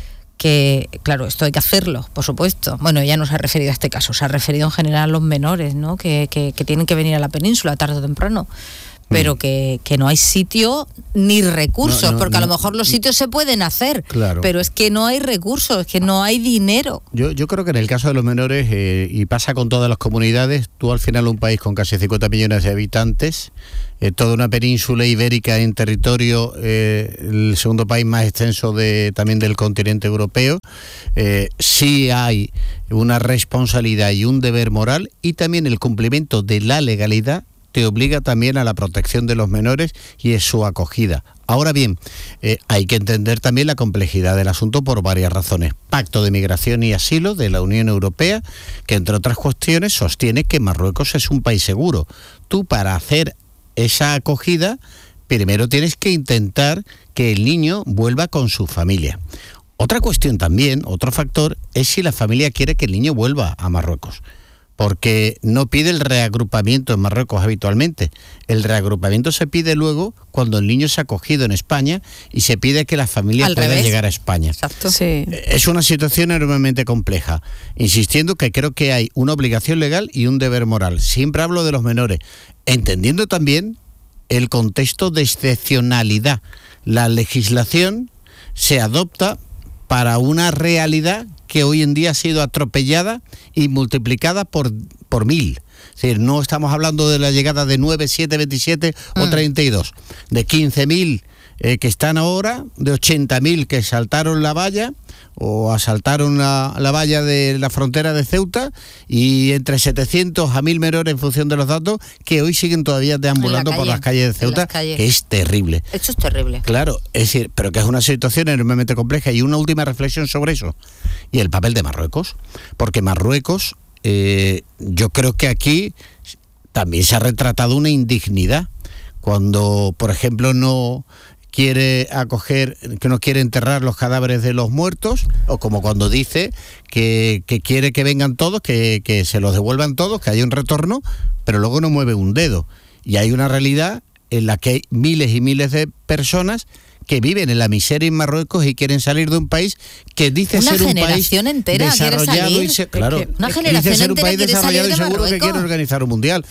que, claro, esto hay que hacerlo, por supuesto. Bueno, ella no se ha referido a este caso, se ha referido en general a los menores, ¿no? Que, que, que tienen que venir a la península tarde o temprano, pero que, que no hay sitio ni recursos, No, no, porque a lo no. mejor los sitios se pueden hacer, Claro. pero es que no hay recursos, es que no hay dinero. Yo, yo creo que en el caso de los menores, eh, y pasa con todas las comunidades, tú al final un país con casi cincuenta millones de habitantes, eh, toda una península ibérica en territorio, eh, el segundo país más extenso de, también del continente europeo, eh, sí hay una responsabilidad y un deber moral y también el cumplimiento de la legalidad te obliga también a la protección de los menores y es su acogida. Ahora bien, eh, hay que entender también la complejidad del asunto por varias razones. Pacto de Migración y Asilo de la Unión Europea, que entre otras cuestiones sostiene que Marruecos es un país seguro. Tú para hacer esa acogida, primero tienes que intentar que el niño vuelva con su familia. Otra cuestión también, otro factor, es si la familia quiere que el niño vuelva a Marruecos. Porque no pide el reagrupamiento en Marruecos habitualmente. El reagrupamiento se pide luego cuando el niño se ha acogido en España y se pide que la familia Al pueda revés. llegar a España. Exacto. Sí. Es una situación enormemente compleja, insistiendo que creo que hay una obligación legal y un deber moral. Siempre hablo de los menores, entendiendo también el contexto de excepcionalidad. La legislación se adopta para una realidad que hoy en día ha sido atropellada y multiplicada por, por mil. Es decir, no estamos hablando de la llegada de nueve, siete, veintisiete o treinta y dos, de quince mil eh, que están ahora, de ochenta mil que saltaron la valla o asaltaron la, la valla de la frontera de Ceuta, y entre setecientos a mil menores en función de los datos que hoy siguen todavía deambulando En la por calle, las calles de en Ceuta, las calles. que es terrible. Esto es terrible. Claro, es decir, pero que es una situación enormemente compleja. Y una última reflexión sobre eso, y el papel de Marruecos, porque Marruecos, eh, yo creo que aquí también se ha retratado una indignidad, cuando, por ejemplo, no quiere acoger, que no quiere enterrar los cadáveres de los muertos, o como cuando dice que, que quiere que vengan todos, que, que se los devuelvan todos, que haya un retorno, pero luego no mueve un dedo. Y hay una realidad en la que hay miles y miles de personas que viven en la miseria en Marruecos y quieren salir de un país que dice Una ser un país generación entera quiere desarrollado salir. y se, Es claro, que una dice generación ser un entera país quiere desarrollado salir y de seguro que Marruecos. quiere organizar un mundial.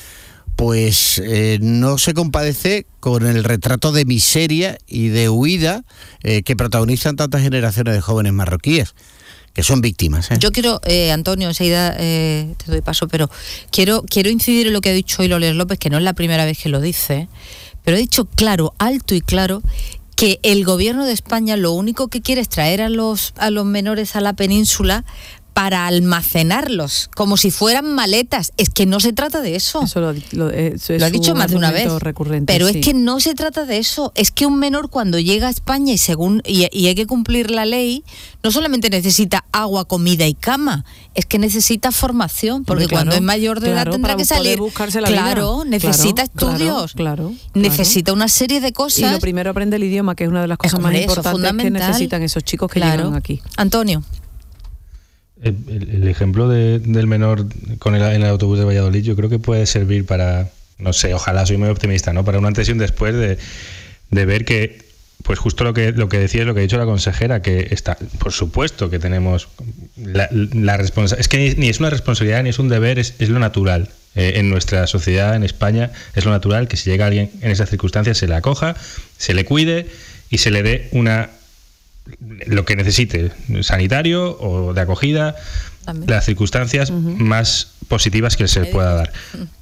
Pues eh, no se compadece con el retrato de miseria y de huida eh, que protagonizan tantas generaciones de jóvenes marroquíes, que son víctimas. ¿eh? Yo quiero, eh, Antonio, enseguida eh, te doy paso, pero quiero, quiero incidir en lo que ha dicho hoy Loles López, que no es la primera vez que lo dice, pero ha dicho claro, alto y claro, que el gobierno de España lo único que quiere es traer a los, a los menores a la península para almacenarlos, como si fueran maletas. Es que no se trata de eso. Eso lo, lo- eso es Lo ha dicho un más de una vez. argumento recurrente, Pero sí. es que no se trata de eso. Es que un menor cuando llega a España y según y, y hay que cumplir la ley, no solamente necesita agua, comida y cama, es que necesita formación, porque Hombre, claro, cuando es mayor de edad claro, tendrá para que poder salir. buscarse la claro, vida. necesita Claro, estudios, claro, claro, necesita una serie de Y cosas. lo primero aprende el idioma, que es una de las cosas Hombre, más eso, importantes que fundamental. necesitan esos chicos que Claro. llegan aquí. Antonio. El, el- el ejemplo de- del menor con el, en el autobús de Valladolid yo creo que puede servir para, no sé, ojalá, soy muy optimista, ¿no? Para un antes y un después de, de ver que, pues justo lo que lo que decía es lo que ha dicho la consejera, que está, por supuesto que tenemos la, la responsabilidad, es que ni, ni es una responsabilidad ni es un deber, es, es lo natural. Eh, en nuestra sociedad, en España, es lo natural que si llega alguien en esas circunstancias se le acoja, se le cuide y se le dé una lo que necesite, sanitario o de acogida, También. las circunstancias más positivas que se le pueda dar.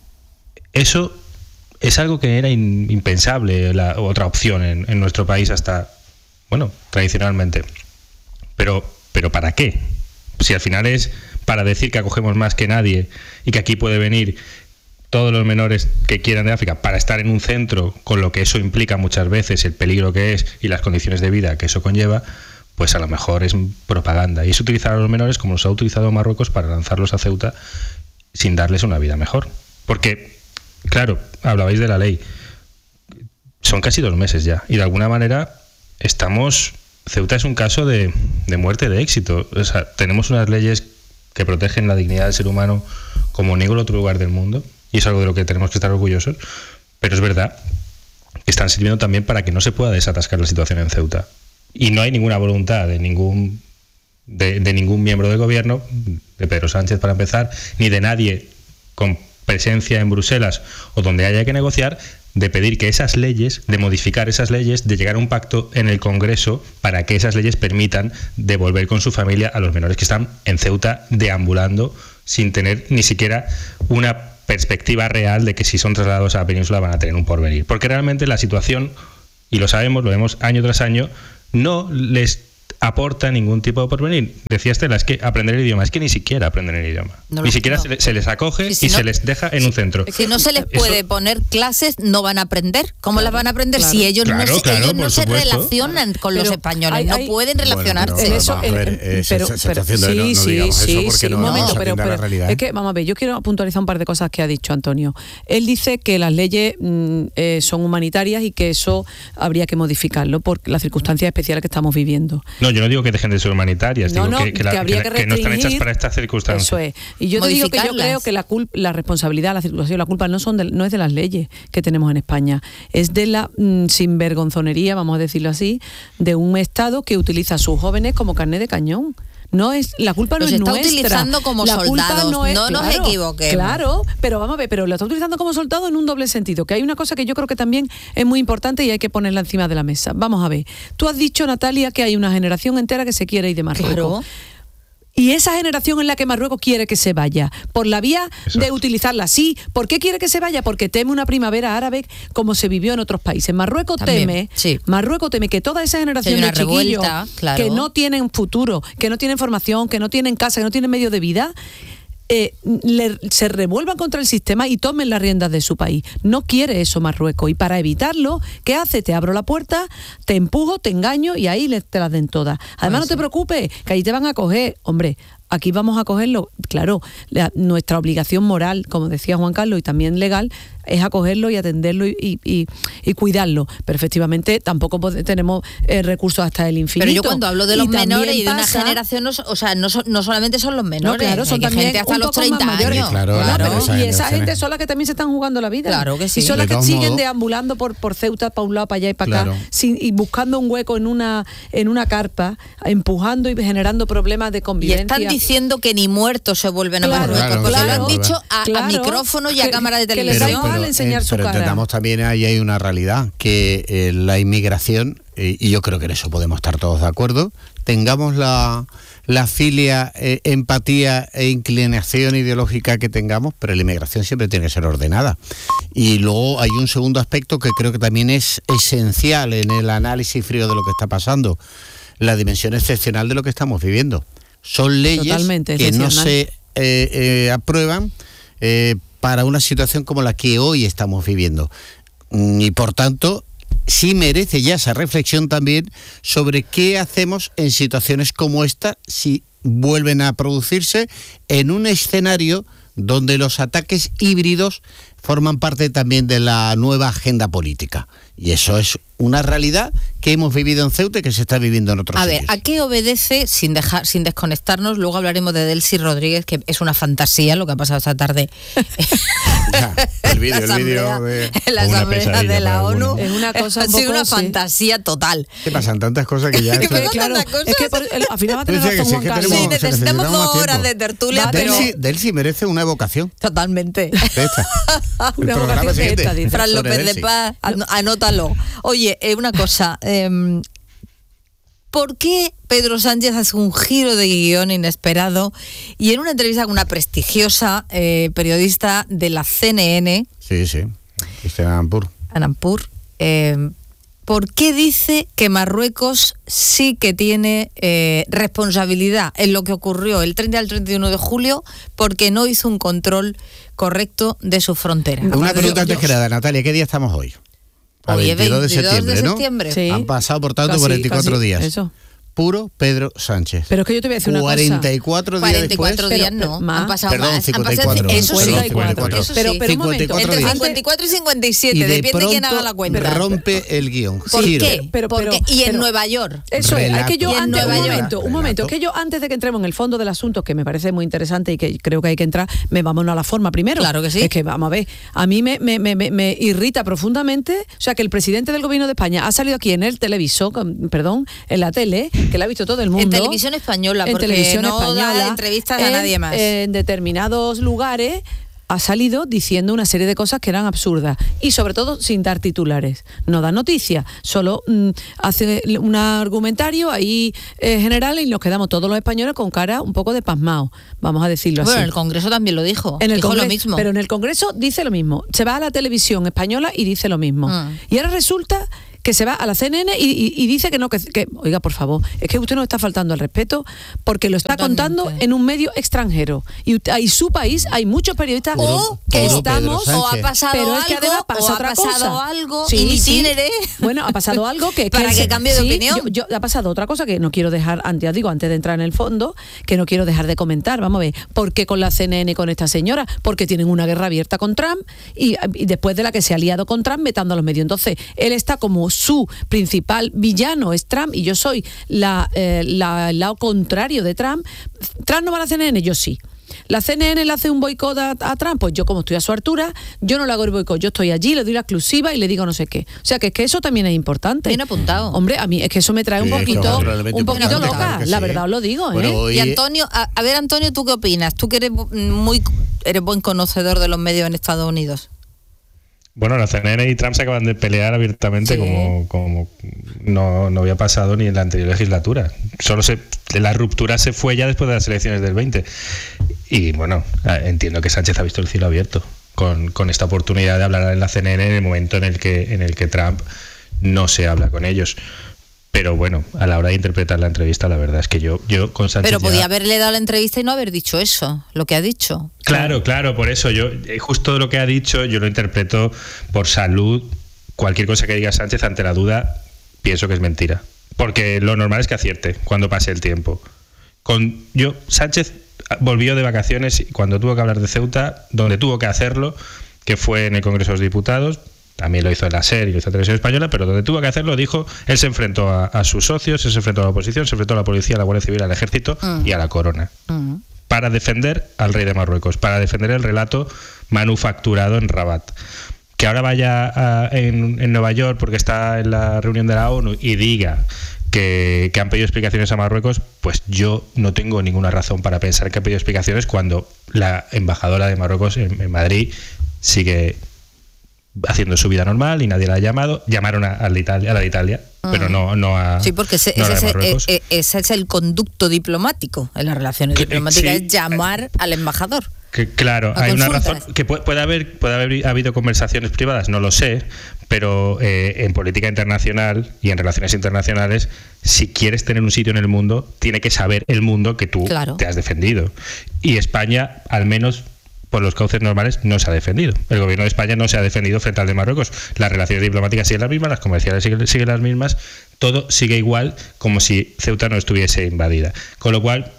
Eso es algo que era in- impensable, la otra opción en, en nuestro país hasta, bueno, tradicionalmente. Pero, pero ¿para qué? Si al final es para decir que acogemos más que nadie y que aquí puede venir todos los menores que quieran de África para estar en un centro, con lo que eso implica muchas veces, el peligro que es y las condiciones de vida que eso conlleva, pues a lo mejor es propaganda. Y es utilizar a los menores como los ha utilizado Marruecos para lanzarlos a Ceuta sin darles una vida mejor. Porque, claro, hablabais de la ley, son casi dos meses ya, y de alguna manera estamos... Ceuta es un caso de, de muerte de éxito. O sea, tenemos unas leyes que protegen la dignidad del ser humano como ningún otro lugar del mundo, y es algo de lo que tenemos que estar orgullosos, pero es verdad que están sirviendo también para que no se pueda desatascar la situación en Ceuta. Y no hay ninguna voluntad de ningún, de, de ningún miembro del gobierno, de Pedro Sánchez para empezar, ni de nadie con presencia en Bruselas o donde haya que negociar, de pedir que esas leyes, de modificar esas leyes, de llegar a un pacto en el Congreso para que esas leyes permitan devolver con su familia a los menores que están en Ceuta deambulando sin tener ni siquiera una perspectiva real de que si son trasladados a la península van a tener un porvenir. Porque realmente la situación, y lo sabemos, lo vemos año tras año, no les aporta ningún tipo de porvenir. Decía Estela, es que aprender el idioma, es que ni siquiera aprenden el idioma. No, ni siquiera no. se, se les acoge si y no, se les deja en un centro. Si no se les puede Eso, poner clases, no van a aprender. ¿Cómo claro, las van a aprender claro. si ellos claro, no, se, claro, ellos no se relacionan con pero los españoles? Hay, no hay, pueden relacionarse. Bueno, pero, eso, vamos a ver, eh, pero, se, se está haciendo, sí, no, no sí, digamos sí, eso porque sí, no, un momento, no pero, pero la realidad. Es que, vamos a ver, yo quiero puntualizar un par de cosas que ha dicho Antonio. Él dice que las leyes mm, eh, son humanitarias y que eso habría que modificarlo por las circunstancias especiales que estamos viviendo. No, yo no digo que dejen de ser humanitarias, no, digo no, que, que, la, que, habría que, que, que no están hechas para estas circunstancias. Eso es. Y yo te digo que yo creo que la culpa, la responsabilidad, la circulación, la culpa no son de, no es de las leyes que tenemos en España, es de la mmm, sinvergonzonería, vamos a decirlo así, de un Estado que utiliza a sus jóvenes como carne de cañón. No es, la culpa no los es está nuestra. utilizando como la soldados, no, es, no nos claro, equivoquemos. Claro, pero vamos a ver, pero lo está utilizando como soldado en un doble sentido, que hay una cosa que yo creo que también es muy importante y hay que ponerla encima de la mesa. Vamos a ver, tú has dicho, Natalia, que hay una generación entera que se quiere ir de Marruecos. Claro. Y esa generación en la que Marruecos quiere que se vaya, por la vía Exacto. de utilizarla así. ¿Por qué quiere que se vaya? Porque teme una primavera árabe como se vivió en otros países. Marruecos También, teme, sí. Marruecos teme que toda esa generación de chiquillos revuelta, claro. que no tienen futuro, que no tienen formación, que no tienen casa, que no tienen medio de vida, Eh, le, se revuelvan contra el sistema y tomen las riendas de su país. No quiere eso Marruecos, y para evitarlo, ¿qué hace? Te abro la puerta, te empujo, te engaño y ahí te las den todas. Además, pues no te preocupes, que ahí te van a coger. Hombre, aquí vamos a cogerlo. Claro, la, nuestra obligación moral, como decía Juan Carlos, y también legal, es acogerlo y atenderlo y, y, y, y cuidarlo. Pero efectivamente tampoco tenemos eh, recursos hasta el infinito. Pero yo cuando hablo de los y menores y de una pasa, generación, no, o sea, no, so, no solamente son los menores, no, claro, son también gente hasta los treinta mayores. años. Claro, claro, claro, pero, y esa gente son las que también se están jugando la vida. Claro que sí. Y son las de que siguen modos, deambulando por, por Ceuta, para un lado, para allá y para claro. acá, sin, y buscando un hueco en una, en una carpa, empujando y generando problemas de convivencia. Y están diciendo que ni muertos se vuelven claro, a Marruecos, claro, porque claro, lo han dicho a, claro, a micrófono y a que, cámara de que televisión. les da igual enseñar eh, su pero cara. entendamos también ahí hay una realidad, que eh, la inmigración, eh, y yo creo que en eso podemos estar todos de acuerdo, tengamos la, la filia, eh, empatía e inclinación ideológica que tengamos, pero la inmigración siempre tiene que ser ordenada. Y luego hay un segundo aspecto que creo que también es esencial en el análisis frío de lo que está pasando, la dimensión excepcional de lo que estamos viviendo. Son leyes Totalmente que no se eh, eh, aprueban eh, para una situación como la que hoy estamos viviendo. Y por tanto, sí merece ya esa reflexión también sobre qué hacemos en situaciones como esta si vuelven a producirse en un escenario donde los ataques híbridos forman parte también de la nueva agenda política. Y eso es una realidad que hemos vivido en Ceuta y que se está viviendo en otros A sitios. ver, ¿a qué obedece, sin dejar, sin desconectarnos? Luego hablaremos de Delcy Rodríguez, que es una fantasía lo que ha pasado esta tarde. Ya, el vídeo, el vídeo de en la asamblea de la ONU. Es una cosa ha un sido poco, una sí. fantasía total. Que pasan tantas cosas que ya... Es que eso- pasan tantas cosas. Es que por, el, al final va a tener Decía que razón sí, Juan que Carlos. tenemos- Sí, se necesitamos necesitamos dos más horas de tiempo. tertulia, pero... Delcy, Delcy merece una evocación. Totalmente. De esta. El Una programa vocación de siguiente. esta, dice. Fran Sobre López de Delcy. Paz, an- anótalo. Oye, eh, una cosa. Eh, ¿Por qué Pedro Sánchez hace un giro de guión inesperado y en una entrevista con una prestigiosa eh, periodista de la C N N, Sí, sí. Cristian Ampur. Anampur, eh, ¿por qué dice que Marruecos sí que tiene eh, responsabilidad en lo que ocurrió el treinta al treinta y uno de julio porque no hizo un control correcto de sus fronteras? Una pregunta antes que nada, Natalia, ¿qué día estamos hoy? A Hoy es veintidós de septiembre, de ¿no? septiembre. Sí. Han pasado, por tanto, Casi, cuarenta y cuatro casi, días. eso. Puro Pedro Sánchez. Pero es que yo te voy a decir una cuarenta y cuatro cosa. días cuarenta y cuatro después. días no, más. han pasado Perdón, más. cincuenta y Han pasado- cuatro. Eso sí, Perdón, cincuenta y cuatro. eso sí. Pero, pero un momento, cincuenta y cuatro Entre días. cincuenta y cuatro y cincuenta y siete, Y de depende de quién pronto haga la cuenta. rompe el guión. ¿Por Giro. qué? Pero- ¿Por pero- qué? Y en pero- Nueva York. Eso es, es que yo Y en antes, un Nueva York. momento, un momento, Relato. que yo antes de que entremos en el fondo del asunto, que me parece muy interesante y que creo que hay que entrar, me vamos a la forma primero. Claro que sí. Es que vamos a ver, a mí me, me, me, me- me irrita profundamente, o sea, que el presidente del gobierno de España ha salido aquí en el televisor, con- perdón, en la tele, que la ha visto todo el mundo. En televisión española, en porque televisión no española, da entrevistas a en- nadie más. En determinados lugares ha salido diciendo una serie de cosas que eran absurdas y sobre todo sin dar titulares. No da noticias, solo mm, hace un argumentario ahí eh, general y nos quedamos todos los españoles con cara un poco de pasmado, vamos a decirlo Bueno, así. en el Congreso también lo dijo. En el dijo Congreso, lo mismo. Pero en el Congreso dice lo mismo. Se va a la televisión española y dice lo mismo. Mm. Y ahora resulta que se va a la C N N y, y- y dice que no, que, que- oiga, por favor, es que usted nos está faltando al respeto porque lo está Totalmente. contando en un medio extranjero. Y ut- hay su país, hay muchos periodistas O que puro estamos... Pedro o ha Sánchez. pasado Pero algo, es que además pasa o ha otra pasado cosa. algo Sí, in sí. itinere. Bueno, ha pasado algo que... Para que el- cambie de sí, opinión. yo- yo- ha pasado otra cosa que no quiero dejar, antes, ya digo, antes de entrar en el fondo, que no quiero dejar de comentar. Vamos a ver, ¿por qué con la C N N, con esta señora? Porque tienen una guerra abierta con Trump y, y después de la que se ha aliado con Trump, vetando a los medios. Entonces, él está como su principal villano, es Trump, y yo soy la, eh, la- el lado contrario de Trump. ¿Trump no va a la C N N? Yo sí. ¿La C N N le hace un boicot a, a Trump? Pues yo, como estoy a su altura, yo no le hago el boicot. Yo estoy allí, le doy la exclusiva y le digo no sé qué. O sea, que es que eso también es importante. Bien apuntado. Hombre, a mí es que eso me trae un Sí, es poquito, realmente un poquito importante, loca. claro que La sí. verdad os lo digo, ¿eh? Bueno, hoy- Y Antonio, a, a ver Antonio, ¿tú qué opinas? Tú que eres muy eres buen conocedor de los medios en Estados Unidos. Bueno, la C N N y Trump se acaban de pelear abiertamente Sí. como, como no, no había pasado ni en la anterior legislatura. Solo se, la ruptura se fue ya después de las elecciones del veinte. Y bueno, entiendo que Sánchez ha visto el cielo abierto con, con esta oportunidad de hablar en la C N N en el momento en el que, en el que Trump no se habla con ellos. Pero bueno, a la hora de interpretar la entrevista, la verdad es que yo, yo con Sánchez Pero podía ya- haberle dado la entrevista y no haber dicho eso, lo que ha dicho. Claro, claro, por eso yo, eh, justo lo que ha dicho, yo lo interpreto por salud. Cualquier cosa que diga Sánchez ante la duda, pienso que es mentira. Porque lo normal es que acierte cuando pase el tiempo. Con yo, Sánchez volvió de vacaciones y cuando tuvo que hablar de Ceuta, donde tuvo que hacerlo, que fue en el Congreso de los Diputados. También lo hizo en la SER y lo hizo en Televisión Española, pero donde tuvo que hacerlo, dijo, él se enfrentó a, a sus socios, él se enfrentó a la oposición, se enfrentó a la policía, a la Guardia Civil, al Ejército Mm. y a la Corona. Mm. Para defender al rey de Marruecos, para defender el relato manufacturado en Rabat. Que ahora vaya a- en, en Nueva York porque está en la reunión de la ONU y diga que, que han pedido explicaciones a Marruecos, pues yo no tengo ninguna razón para pensar que ha pedido explicaciones cuando la embajadora de Marruecos en, en Madrid sigue haciendo su vida normal y nadie la ha llamado. Llamaron a, a la Italia, a la de Italia, Ah. pero no, no a Sí, porque ese, no a la ese, de ese- Marruecos. eh, eh, ese es el conducto diplomático en las relaciones Que- diplomáticas, sí. es llamar al embajador. Que, claro, A hay una consultas. razón que puede, puede haber puede haber habido conversaciones privadas, no lo sé, pero eh, en política internacional y en relaciones internacionales, si quieres tener un sitio en el mundo, tiene que saber el mundo que tú Claro. te has defendido. Y España, al menos por los cauces normales, no se ha defendido. El gobierno de España no se ha defendido frente al de Marruecos. Las relaciones diplomáticas siguen las mismas, las comerciales siguen, siguen las mismas, todo sigue igual como si Ceuta no estuviese invadida. Con lo cual,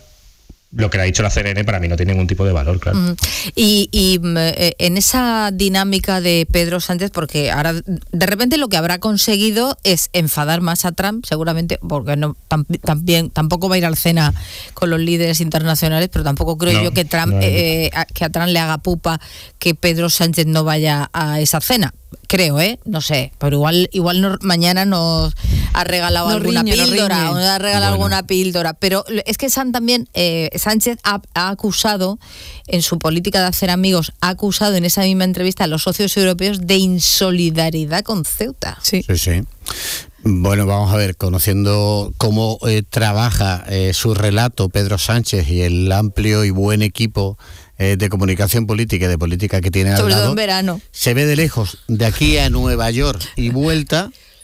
lo que le ha dicho la C N N para mí no tiene ningún tipo de valor, claro. Mm. Y, y, mm, eh, en esa dinámica de Pedro Sánchez, porque ahora de repente lo que habrá conseguido es enfadar más a Trump, seguramente, porque no tam- también tampoco va a ir al cena con los líderes internacionales, pero tampoco creo No, yo que Trump no. eh, a- que a Trump le haga pupa que Pedro Sánchez no vaya a esa cena. Creo, ¿eh? No sé, pero igual igual no- mañana nos ha regalado Nos alguna riñe, nos píldora, riñe. o nos ha regalado Bueno. alguna píldora, pero es que San también eh, Sánchez ha, ha acusado en su política de hacer amigos, ha acusado en esa misma entrevista a los socios europeos de insolidaridad con Ceuta. Sí. Sí, sí. Bueno, vamos a ver, conociendo cómo eh, trabaja eh, su relato Pedro Sánchez y el amplio y buen equipo eh, de comunicación política y de política que tiene al Sobre todo lado, en verano. se ve de lejos, de aquí a Nueva York y vuelta,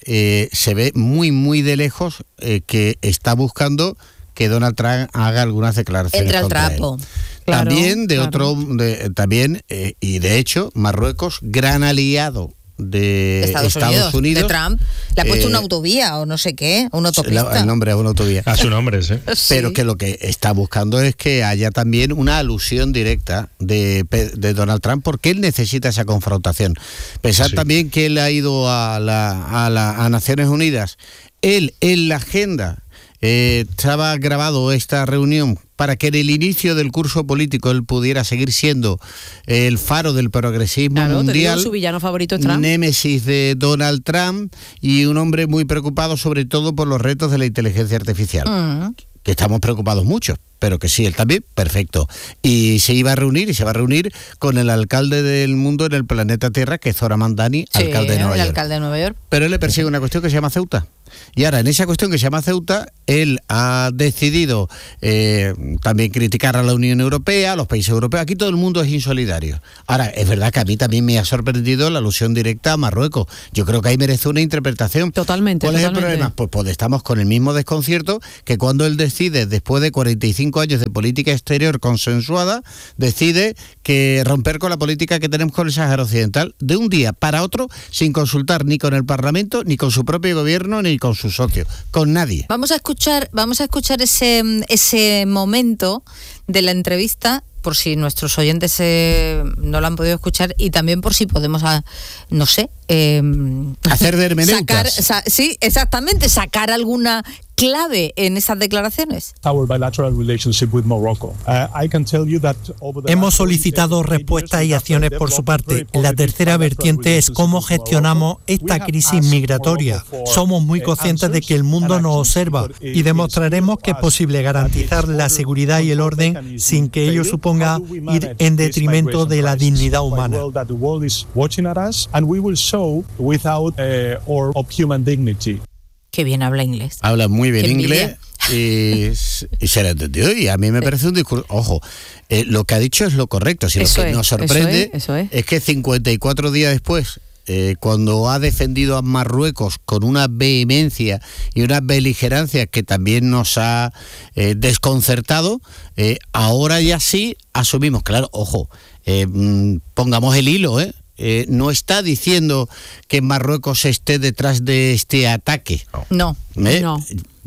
eh, se ve muy, muy de lejos eh, que está buscando que Donald Trump haga algunas declaraciones Entra al contra trapo. él. Claro, también de claro. otro, de, también, eh, y de hecho, Marruecos, gran aliado de Estados, Estados Unidos, Unidos, de Trump, le ha puesto eh, una autovía o no sé qué, una autopista. La, el nombre es una autovía. A su nombre, sí. Pero Sí. que lo que está buscando es que haya también una alusión directa de, de Donald Trump, porque él necesita esa confrontación. Pensar Sí. también que él ha ido a, la, a, la, a Naciones Unidas, él en la agenda eh, estaba grabado esta reunión para que en el inicio del curso político él pudiera seguir siendo el faro del progresismo Claro, te digo, mundial, su villano favorito es Trump. némesis de Donald Trump y un hombre muy preocupado sobre todo por los retos de la inteligencia artificial. Mm. Que estamos preocupados mucho, pero que sí, él también, perfecto. Y se iba a reunir, y se va a reunir con el alcalde del mundo en el planeta Tierra, que es Zohran Mamdani, Sí, alcalde de Nueva el York. alcalde de Nueva York. Pero él le persigue una cuestión que se llama Ceuta. Y ahora, en esa cuestión que se llama Ceuta, él ha decidido eh, también criticar a la Unión Europea, a los países europeos. Aquí todo el mundo es insolidario. Ahora, es verdad que a mí también me ha sorprendido la alusión directa a Marruecos. Yo creo que ahí merece una interpretación. Totalmente. ¿Cuál es el totalmente. problema? Pues, pues estamos con el mismo desconcierto que cuando él decide, después de cuarenta y cinco años de política exterior consensuada, decide que romper con la política que tenemos con el Sáhara Occidental de un día para otro, sin consultar ni con el Parlamento, ni con su propio gobierno, ni con sus socios, con nadie. Vamos a escuchar, vamos a escuchar ese, ese momento de la entrevista, por si nuestros oyentes eh, no lo han podido escuchar, y también por si podemos, a, no sé, eh, hacer de sacar, hermeneutas. sa- sí, exactamente, sacar alguna clave en esas declaraciones. Our bilateral relationship with Morocco. Uh, I can tell you that over the Hemos last solicitado respuestas y acciones por su parte. La tercera vertiente es cómo gestionamos esta crisis migratoria. Somos muy conscientes de que el mundo nos observa y demostraremos que es posible garantizar la seguridad y el orden sin que ello suponga ir en detrimento de la dignidad humana. that the world is watching at us, and we will show without uh, or of human dignity. Qué bien habla inglés. Habla muy bien Qué inglés y, y se le entendió, y a mí me parece un discurso. Ojo, eh, lo que ha dicho es lo correcto. Si Eso lo que es, nos eso sorprende es, eso es. es que cincuenta y cuatro días después, eh, cuando ha defendido a Marruecos con una vehemencia y una beligerancia que también nos ha eh, desconcertado, eh, ahora ya sí asumimos. Claro, ojo, eh, mm, pongamos el hilo, ¿eh? Eh, no está diciendo que Marruecos esté detrás de este ataque. No, ¿Eh? no.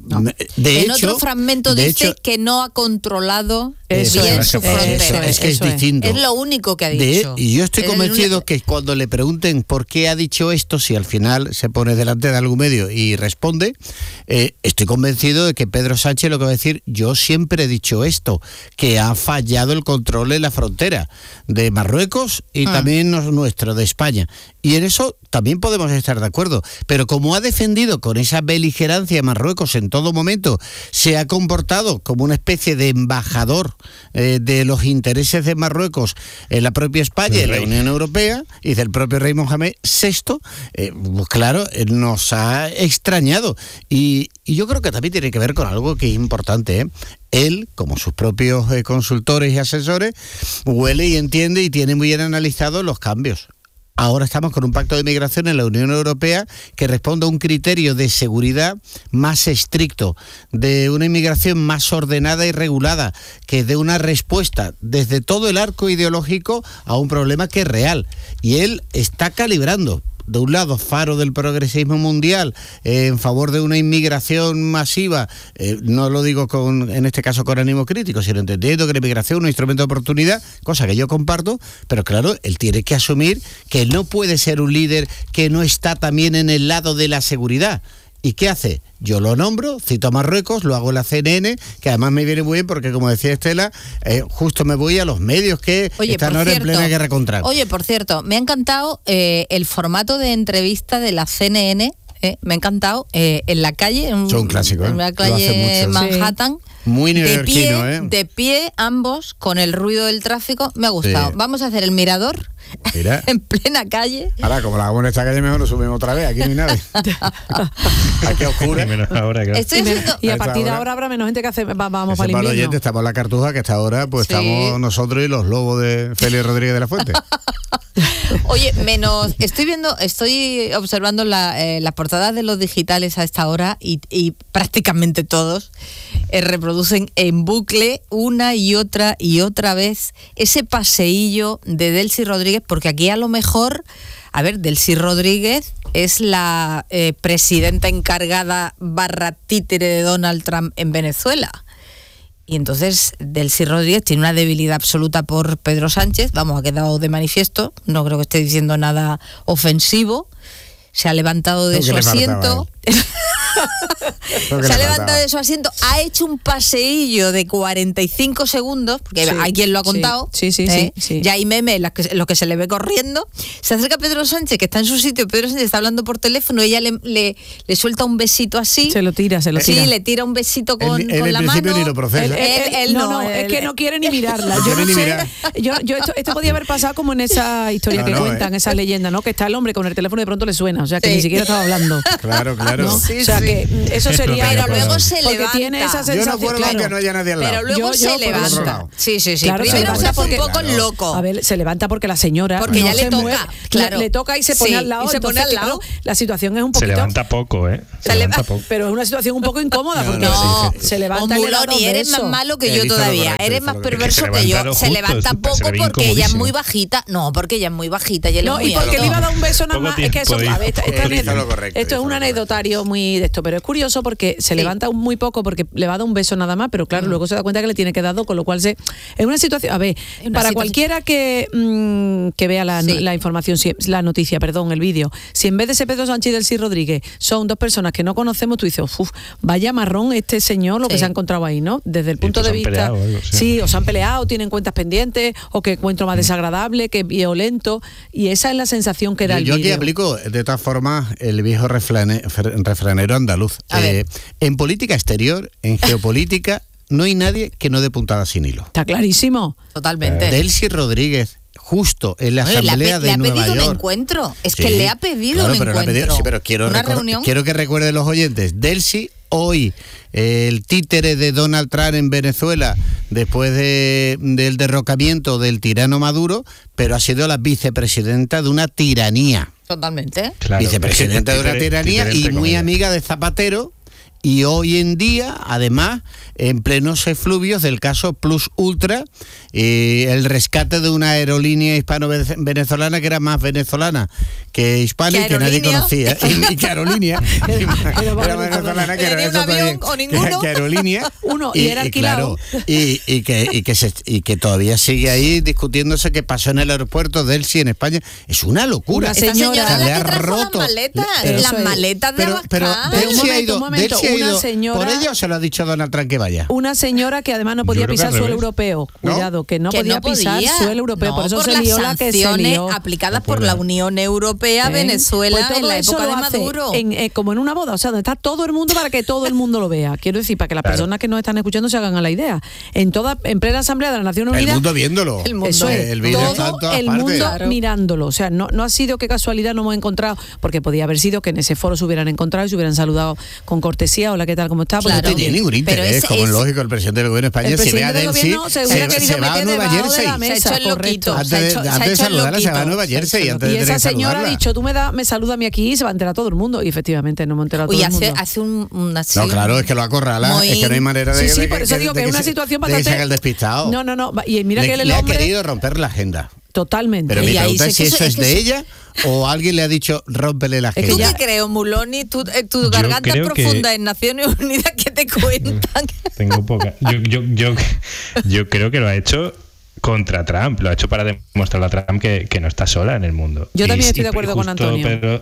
De en hecho, otro fragmento de dice hecho, que no ha controlado Eso bien es, su eso frontera. es, es que es Eso distinto. Es lo único que ha De- dicho. y yo estoy Es el convencido único- que cuando le pregunten por qué ha dicho esto, si al final se pone delante de algún medio y responde, eh, estoy convencido de que Pedro Sánchez lo que va a decir: yo siempre he dicho esto, que ha fallado el control en la frontera de Marruecos y Ah. también nos- nuestro de España. Y en eso también podemos estar de acuerdo. Pero como ha defendido con esa beligerancia a Marruecos en todo momento, se ha comportado como una especie de embajador eh, de los intereses de Marruecos en la propia España y en la Unión Europea, y del propio rey Mohamed sexto, eh, pues claro, eh, nos ha extrañado. Y, y yo creo que también tiene que ver con algo que es importante, ¿eh? Él, como sus propios eh, consultores y asesores, huele y entiende y tiene muy bien analizados los cambios. Ahora estamos con un pacto de migración en la Unión Europea que responde a un criterio de seguridad más estricto, de una inmigración más ordenada y regulada, que dé una respuesta desde todo el arco ideológico a un problema que es real. Y él está calibrando. De un lado, faro del progresismo mundial, eh, en favor de una inmigración masiva, eh, no lo digo con, en este caso con ánimo crítico, sino entendiendo que la inmigración es un instrumento de oportunidad, cosa que yo comparto, pero claro, él tiene que asumir que él no puede ser un líder que no está también en el lado de la seguridad. ¿Y qué hace? Yo lo nombro, cito a Marruecos, lo hago en la C N N, que además me viene muy bien porque, como decía Estela, eh, justo me voy a los medios que Oye, están por ahora cierto, en plena guerra contra. Oye, por cierto, me ha encantado eh, el formato de entrevista de la C N N. eh, me ha encantado eh, en la calle, en, Son clásicos, ¿eh? en la Lo hace calle mucho. Manhattan. Muy de neoyorquino, pie, ¿eh? de pie, ambos, con el ruido del tráfico. Me ha gustado. Sí. Vamos a hacer el mirador Mira. en plena calle. Ahora, como la hagamos en esta calle, mejor nos subimos otra vez. Aquí no hay nadie. Aquí oscura. Estoy haciendo- Y a A esta partir de hora- ahora habrá menos gente que hace. va- vamos Ese para el para los invierno. oyentes, estamos en la Cartuja, que hasta ahora pues Sí. estamos nosotros y los lobos de Félix Rodríguez de la Fuente. Oye, menos, estoy viendo, estoy observando la, eh, las portadas de los digitales a esta hora y, y prácticamente todos eh, reproducen en bucle una y otra y otra vez ese paseillo de Delcy Rodríguez, porque aquí a lo mejor, a ver, Delcy Rodríguez es la eh, presidenta encargada barra títere de Donald Trump en Venezuela. Y entonces Delcy Rodríguez tiene una debilidad absoluta por Pedro Sánchez, vamos, ha quedado de manifiesto, no creo que esté diciendo nada ofensivo, se ha levantado de su asiento, se ha levantado de su asiento, ha hecho un paseillo de cuarenta y cinco segundos, porque sí, hay quien lo ha contado, sí, sí, ¿eh? sí, sí. Ya hay memes los que, los que se le ve corriendo, se acerca Pedro Sánchez, que está en su sitio, Pedro Sánchez está hablando por teléfono, ella le, le, le suelta un besito así, se lo tira, se lo tira. Sí, le tira un besito con, él, él con la mano. Ni lo procesa. Él, él, él, él, no, no, él, es que no quiere ni mirarla. Yo no, no sé, mirar. yo, yo esto, esto podía haber pasado como en esa historia no, que no, cuentan, eh. esa leyenda, ¿no? Que está el hombre con el teléfono y de pronto le suena, o sea, que sí. Ni siquiera estaba hablando. Claro, claro. ¿No? Sí, o sea, sí. que eso sería... Pero luego se porque levanta. Tiene esa sensación, yo no acuerdo claro. que no haya nadie al lado. Pero luego yo, se yo, levanta. Sí, sí, sí. Claro, Primero se, se hace un poco claro. loco. A ver, se levanta porque la señora porque no ya le toca, mueve, claro. Le, le toca y se pone sí, al lado. Y se entonces, pone al lado. Claro, la situación es un poquito... Se levanta poco, ¿eh? Se, se levanta poco. Pero es una situación un poco incómoda porque no, no, se levanta o y le da Muloni, eres más malo que yo todavía. correcto, eres más perverso que, que yo. justo, se levanta poco porque ella es muy incomodísimo. bajita. No, porque ella es muy bajita. Y, no, y porque le iba a dar un beso nada más. Es que eso, a ver, esta, esta Hizo correcto, esto es un anecdotario muy de esto, pero es curioso porque se sí. levanta muy poco porque le va a dar un beso nada más, pero claro, mm. luego se da cuenta que le tiene que dar dos, con lo cual se es una situación, a ver, para situación. Cualquiera que mmm, que vea la, sí. la información, la noticia, perdón, el vídeo, si en vez de ese Pedro Sánchez y Delcy Rodríguez son dos personas que no conocemos, tú dices, uff, vaya marrón este señor lo sí. que se ha encontrado ahí, ¿no? Desde el punto de vista, peleado, algo, sí. sí, o se han peleado, tienen cuentas pendientes, o que encuentro más mm. desagradable, que violento, y esa es la sensación que da yo, el yo vídeo. Yo aquí aplico, de todas formas, el viejo refrane, refranero andaluz. Eh, en política exterior, en geopolítica, no hay nadie que no dé puntada sin hilo. Está clarísimo. Totalmente. Delcy Rodríguez, justo en la Oye, asamblea le ha, de le ha Nueva pedido York. un encuentro. Es sí, que le ha pedido claro, un pero encuentro. Pedido, sí, pero quiero, ¿Una recor- reunión? quiero que recuerden los oyentes. Delcy, hoy, eh, el títere de Donald Trump en Venezuela, después de, del derrocamiento del tirano Maduro, pero ha sido la vicepresidenta de una tiranía. Totalmente. Claro, vicepresidenta de una tiranía y muy amiga de Zapatero. Y hoy en día, además, en plenos efluvios del caso Plus Ultra, eh, el rescate de una aerolínea hispano-venezolana que era más venezolana que hispana y que nadie conocía. Y, y que aerolínea era venezolana que era un avión o ninguno. Que aerolínea. Uno, y, y era alquilado. Claro, y, y, que, y, que se, y que todavía sigue ahí discutiéndose qué pasó en el aeropuerto de Elsie en España. Es una locura. Una señora, Esta señora la que trajo roto las maletas, le, las maletas de pero, pero Delcy ha ido, Delcy ha ido señora, ¿por ello o se lo ha dicho Donald Trump que vaya? Una señora que además no podía pisar suelo europeo. ¿No? Cuidado, que no que podía no pisar podía. suelo europeo. No, por eso por se las lió la que se sanciones lió. aplicadas por la Unión Europea, ¿Eh? Venezuela, pues en la época de hace Maduro. En, eh, como en una boda, o sea, donde está todo el mundo para que todo el mundo lo vea. Quiero decir, para que las claro. personas que nos están escuchando se hagan a la idea. En toda, en plena asamblea de las Naciones Unidas. El mundo viéndolo. El mundo, eso es, el todo está en todas el partes. mundo Claro. mirándolo. O sea, no, no ha sido que casualidad no hemos encontrado, porque podía haber sido que en ese foro se hubieran encontrado y se hubieran saludado con cortesía. Hola, ¿qué tal? ¿Cómo está? Claro. No tiene ningún interés, es, como es lógico, el presidente del gobierno de España, si ve a Delcy, se, se, se va a Nueva Jersey. Se ha hecho el loquito. Antes de, se ha hecho, antes de saludarla, se va a Nueva Jersey. Y, antes y de esa señora saludarla. ha dicho, tú me, da, me saluda a mí aquí y se va a enterar todo el mundo. Y efectivamente no me he enterado todo Uy, el hace, mundo. hace un, una No, claro, es que lo acorrala. Muy... Es que no hay manera de, sí, sí, de, por eso de, digo de, que es una se, situación bastante... De que se haga el despistado. No, no, no. Y mira le, que el le hombre... ha querido romper la agenda. Totalmente. Pero mi y pregunta es si eso, eso es, es que de eso... ella o alguien le ha dicho rómpele la agenda. ¿Tú qué crees, Muloni? ¿Tu, tu garganta profunda que... en Naciones Unidas que te cuentan? Tengo poca. Yo, yo, yo, yo creo que lo ha hecho contra Trump, lo ha hecho para demostrarle a Trump que, que no está sola en el mundo. Yo también y, estoy de acuerdo con Antonio. Pedro,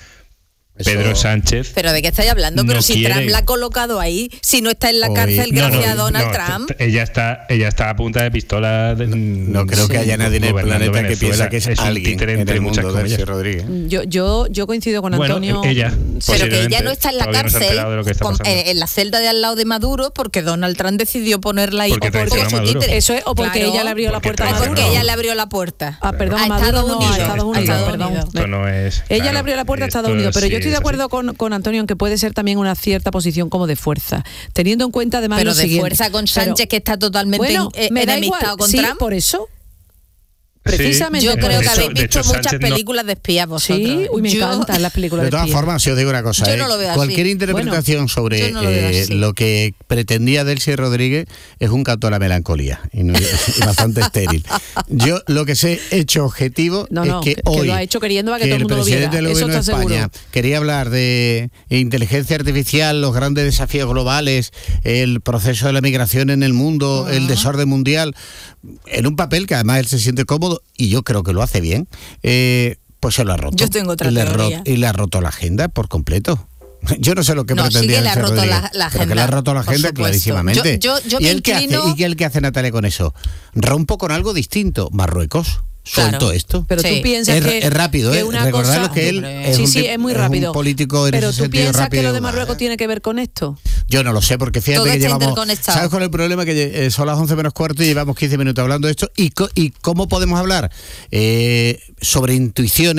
Pedro Eso... Sánchez. ¿Pero de qué estáis hablando? No Pero si quiere... Trump la ha colocado ahí, si no está en la cárcel Hoy... gracias no, no, a Donald no, Trump. Ella está, ella está a punta de pistola. De, no, no creo sí, que haya nadie en el planeta Venezuela, que piensa que es, es alguien en el mundo de Delcy Rodríguez. Yo, yo, yo coincido con Antonio. Bueno, ella, pero que ella no está en la cárcel, no de con, eh, en la celda de al lado de Maduro, porque Donald Trump decidió ponerla ahí. Porque o porque su títere. Eso es, o porque claro, ella le abrió la puerta a Maduro. Porque ella le abrió la puerta. Ah, perdón, a Maduro Estados no, Unidos. a Estados Unidos, perdón. Esto no es, ella claro, le abrió la puerta a Estados Unidos, pero sí, yo estoy de acuerdo con, con Antonio en que puede ser también una cierta posición como de fuerza, teniendo en cuenta además pero lo de siguiente. fuerza con Sánchez, pero, que está totalmente bueno, eh, enemistado con sí, Trump. Por eso Precisamente. Yo por creo que eso. habéis de visto hecho, muchas Sánchez no- películas de espías vosotros. Sí, uy, me Yo- encantan las películas De de todas espías. formas, si os digo una cosa, Yo ¿eh? no lo veo así. Cualquier interpretación sobre yo no lo veo eh, así. lo que pretendía Delcy Rodríguez es un canto a la melancolía y, no- y bastante estéril. Yo lo que sé hecho objetivo No, es no, que, que- que hoy lo ha hecho queriendo para que que todo el el mundo lo presidente viera. del Eso gobierno de está España seguro. quería hablar de inteligencia artificial, los grandes desafíos globales, el proceso de la migración en el mundo, el desorden mundial, en un papel que además él se siente cómodo y yo creo que lo hace bien. Eh, pues se lo ha roto. Yo tengo otra y le, ro- teoría. y le ha roto la agenda por completo. Yo no sé lo que No, sí pretendía que le ha Delcy roto Rodríguez, la- la pero que agenda, le ha roto la por agenda supuesto. clarísimamente. Yo- yo- yo ¿Y me él qué hace? inclino- ¿Y qué, él qué hace Natalia con eso? Rompo con algo distinto. Marruecos. Suelto Claro. esto. Pero Sí. tú piensas es, que es rápido, que ¿eh? una Recordarlo cosa- que él Hombre. es Sí, un, sí, tip- es muy un rápido. político en Pero ese tú sentido piensas que rápido. lo de Marruecos tiene que ver con esto. Yo no lo sé, porque fíjate Todo que está llevamos... interconectado. ¿Sabes cuál es el problema? Que eh, son las once menos cuarto y llevamos quince minutos hablando de esto. ¿Y, co- y cómo podemos hablar? Eh, sobre intuiciones.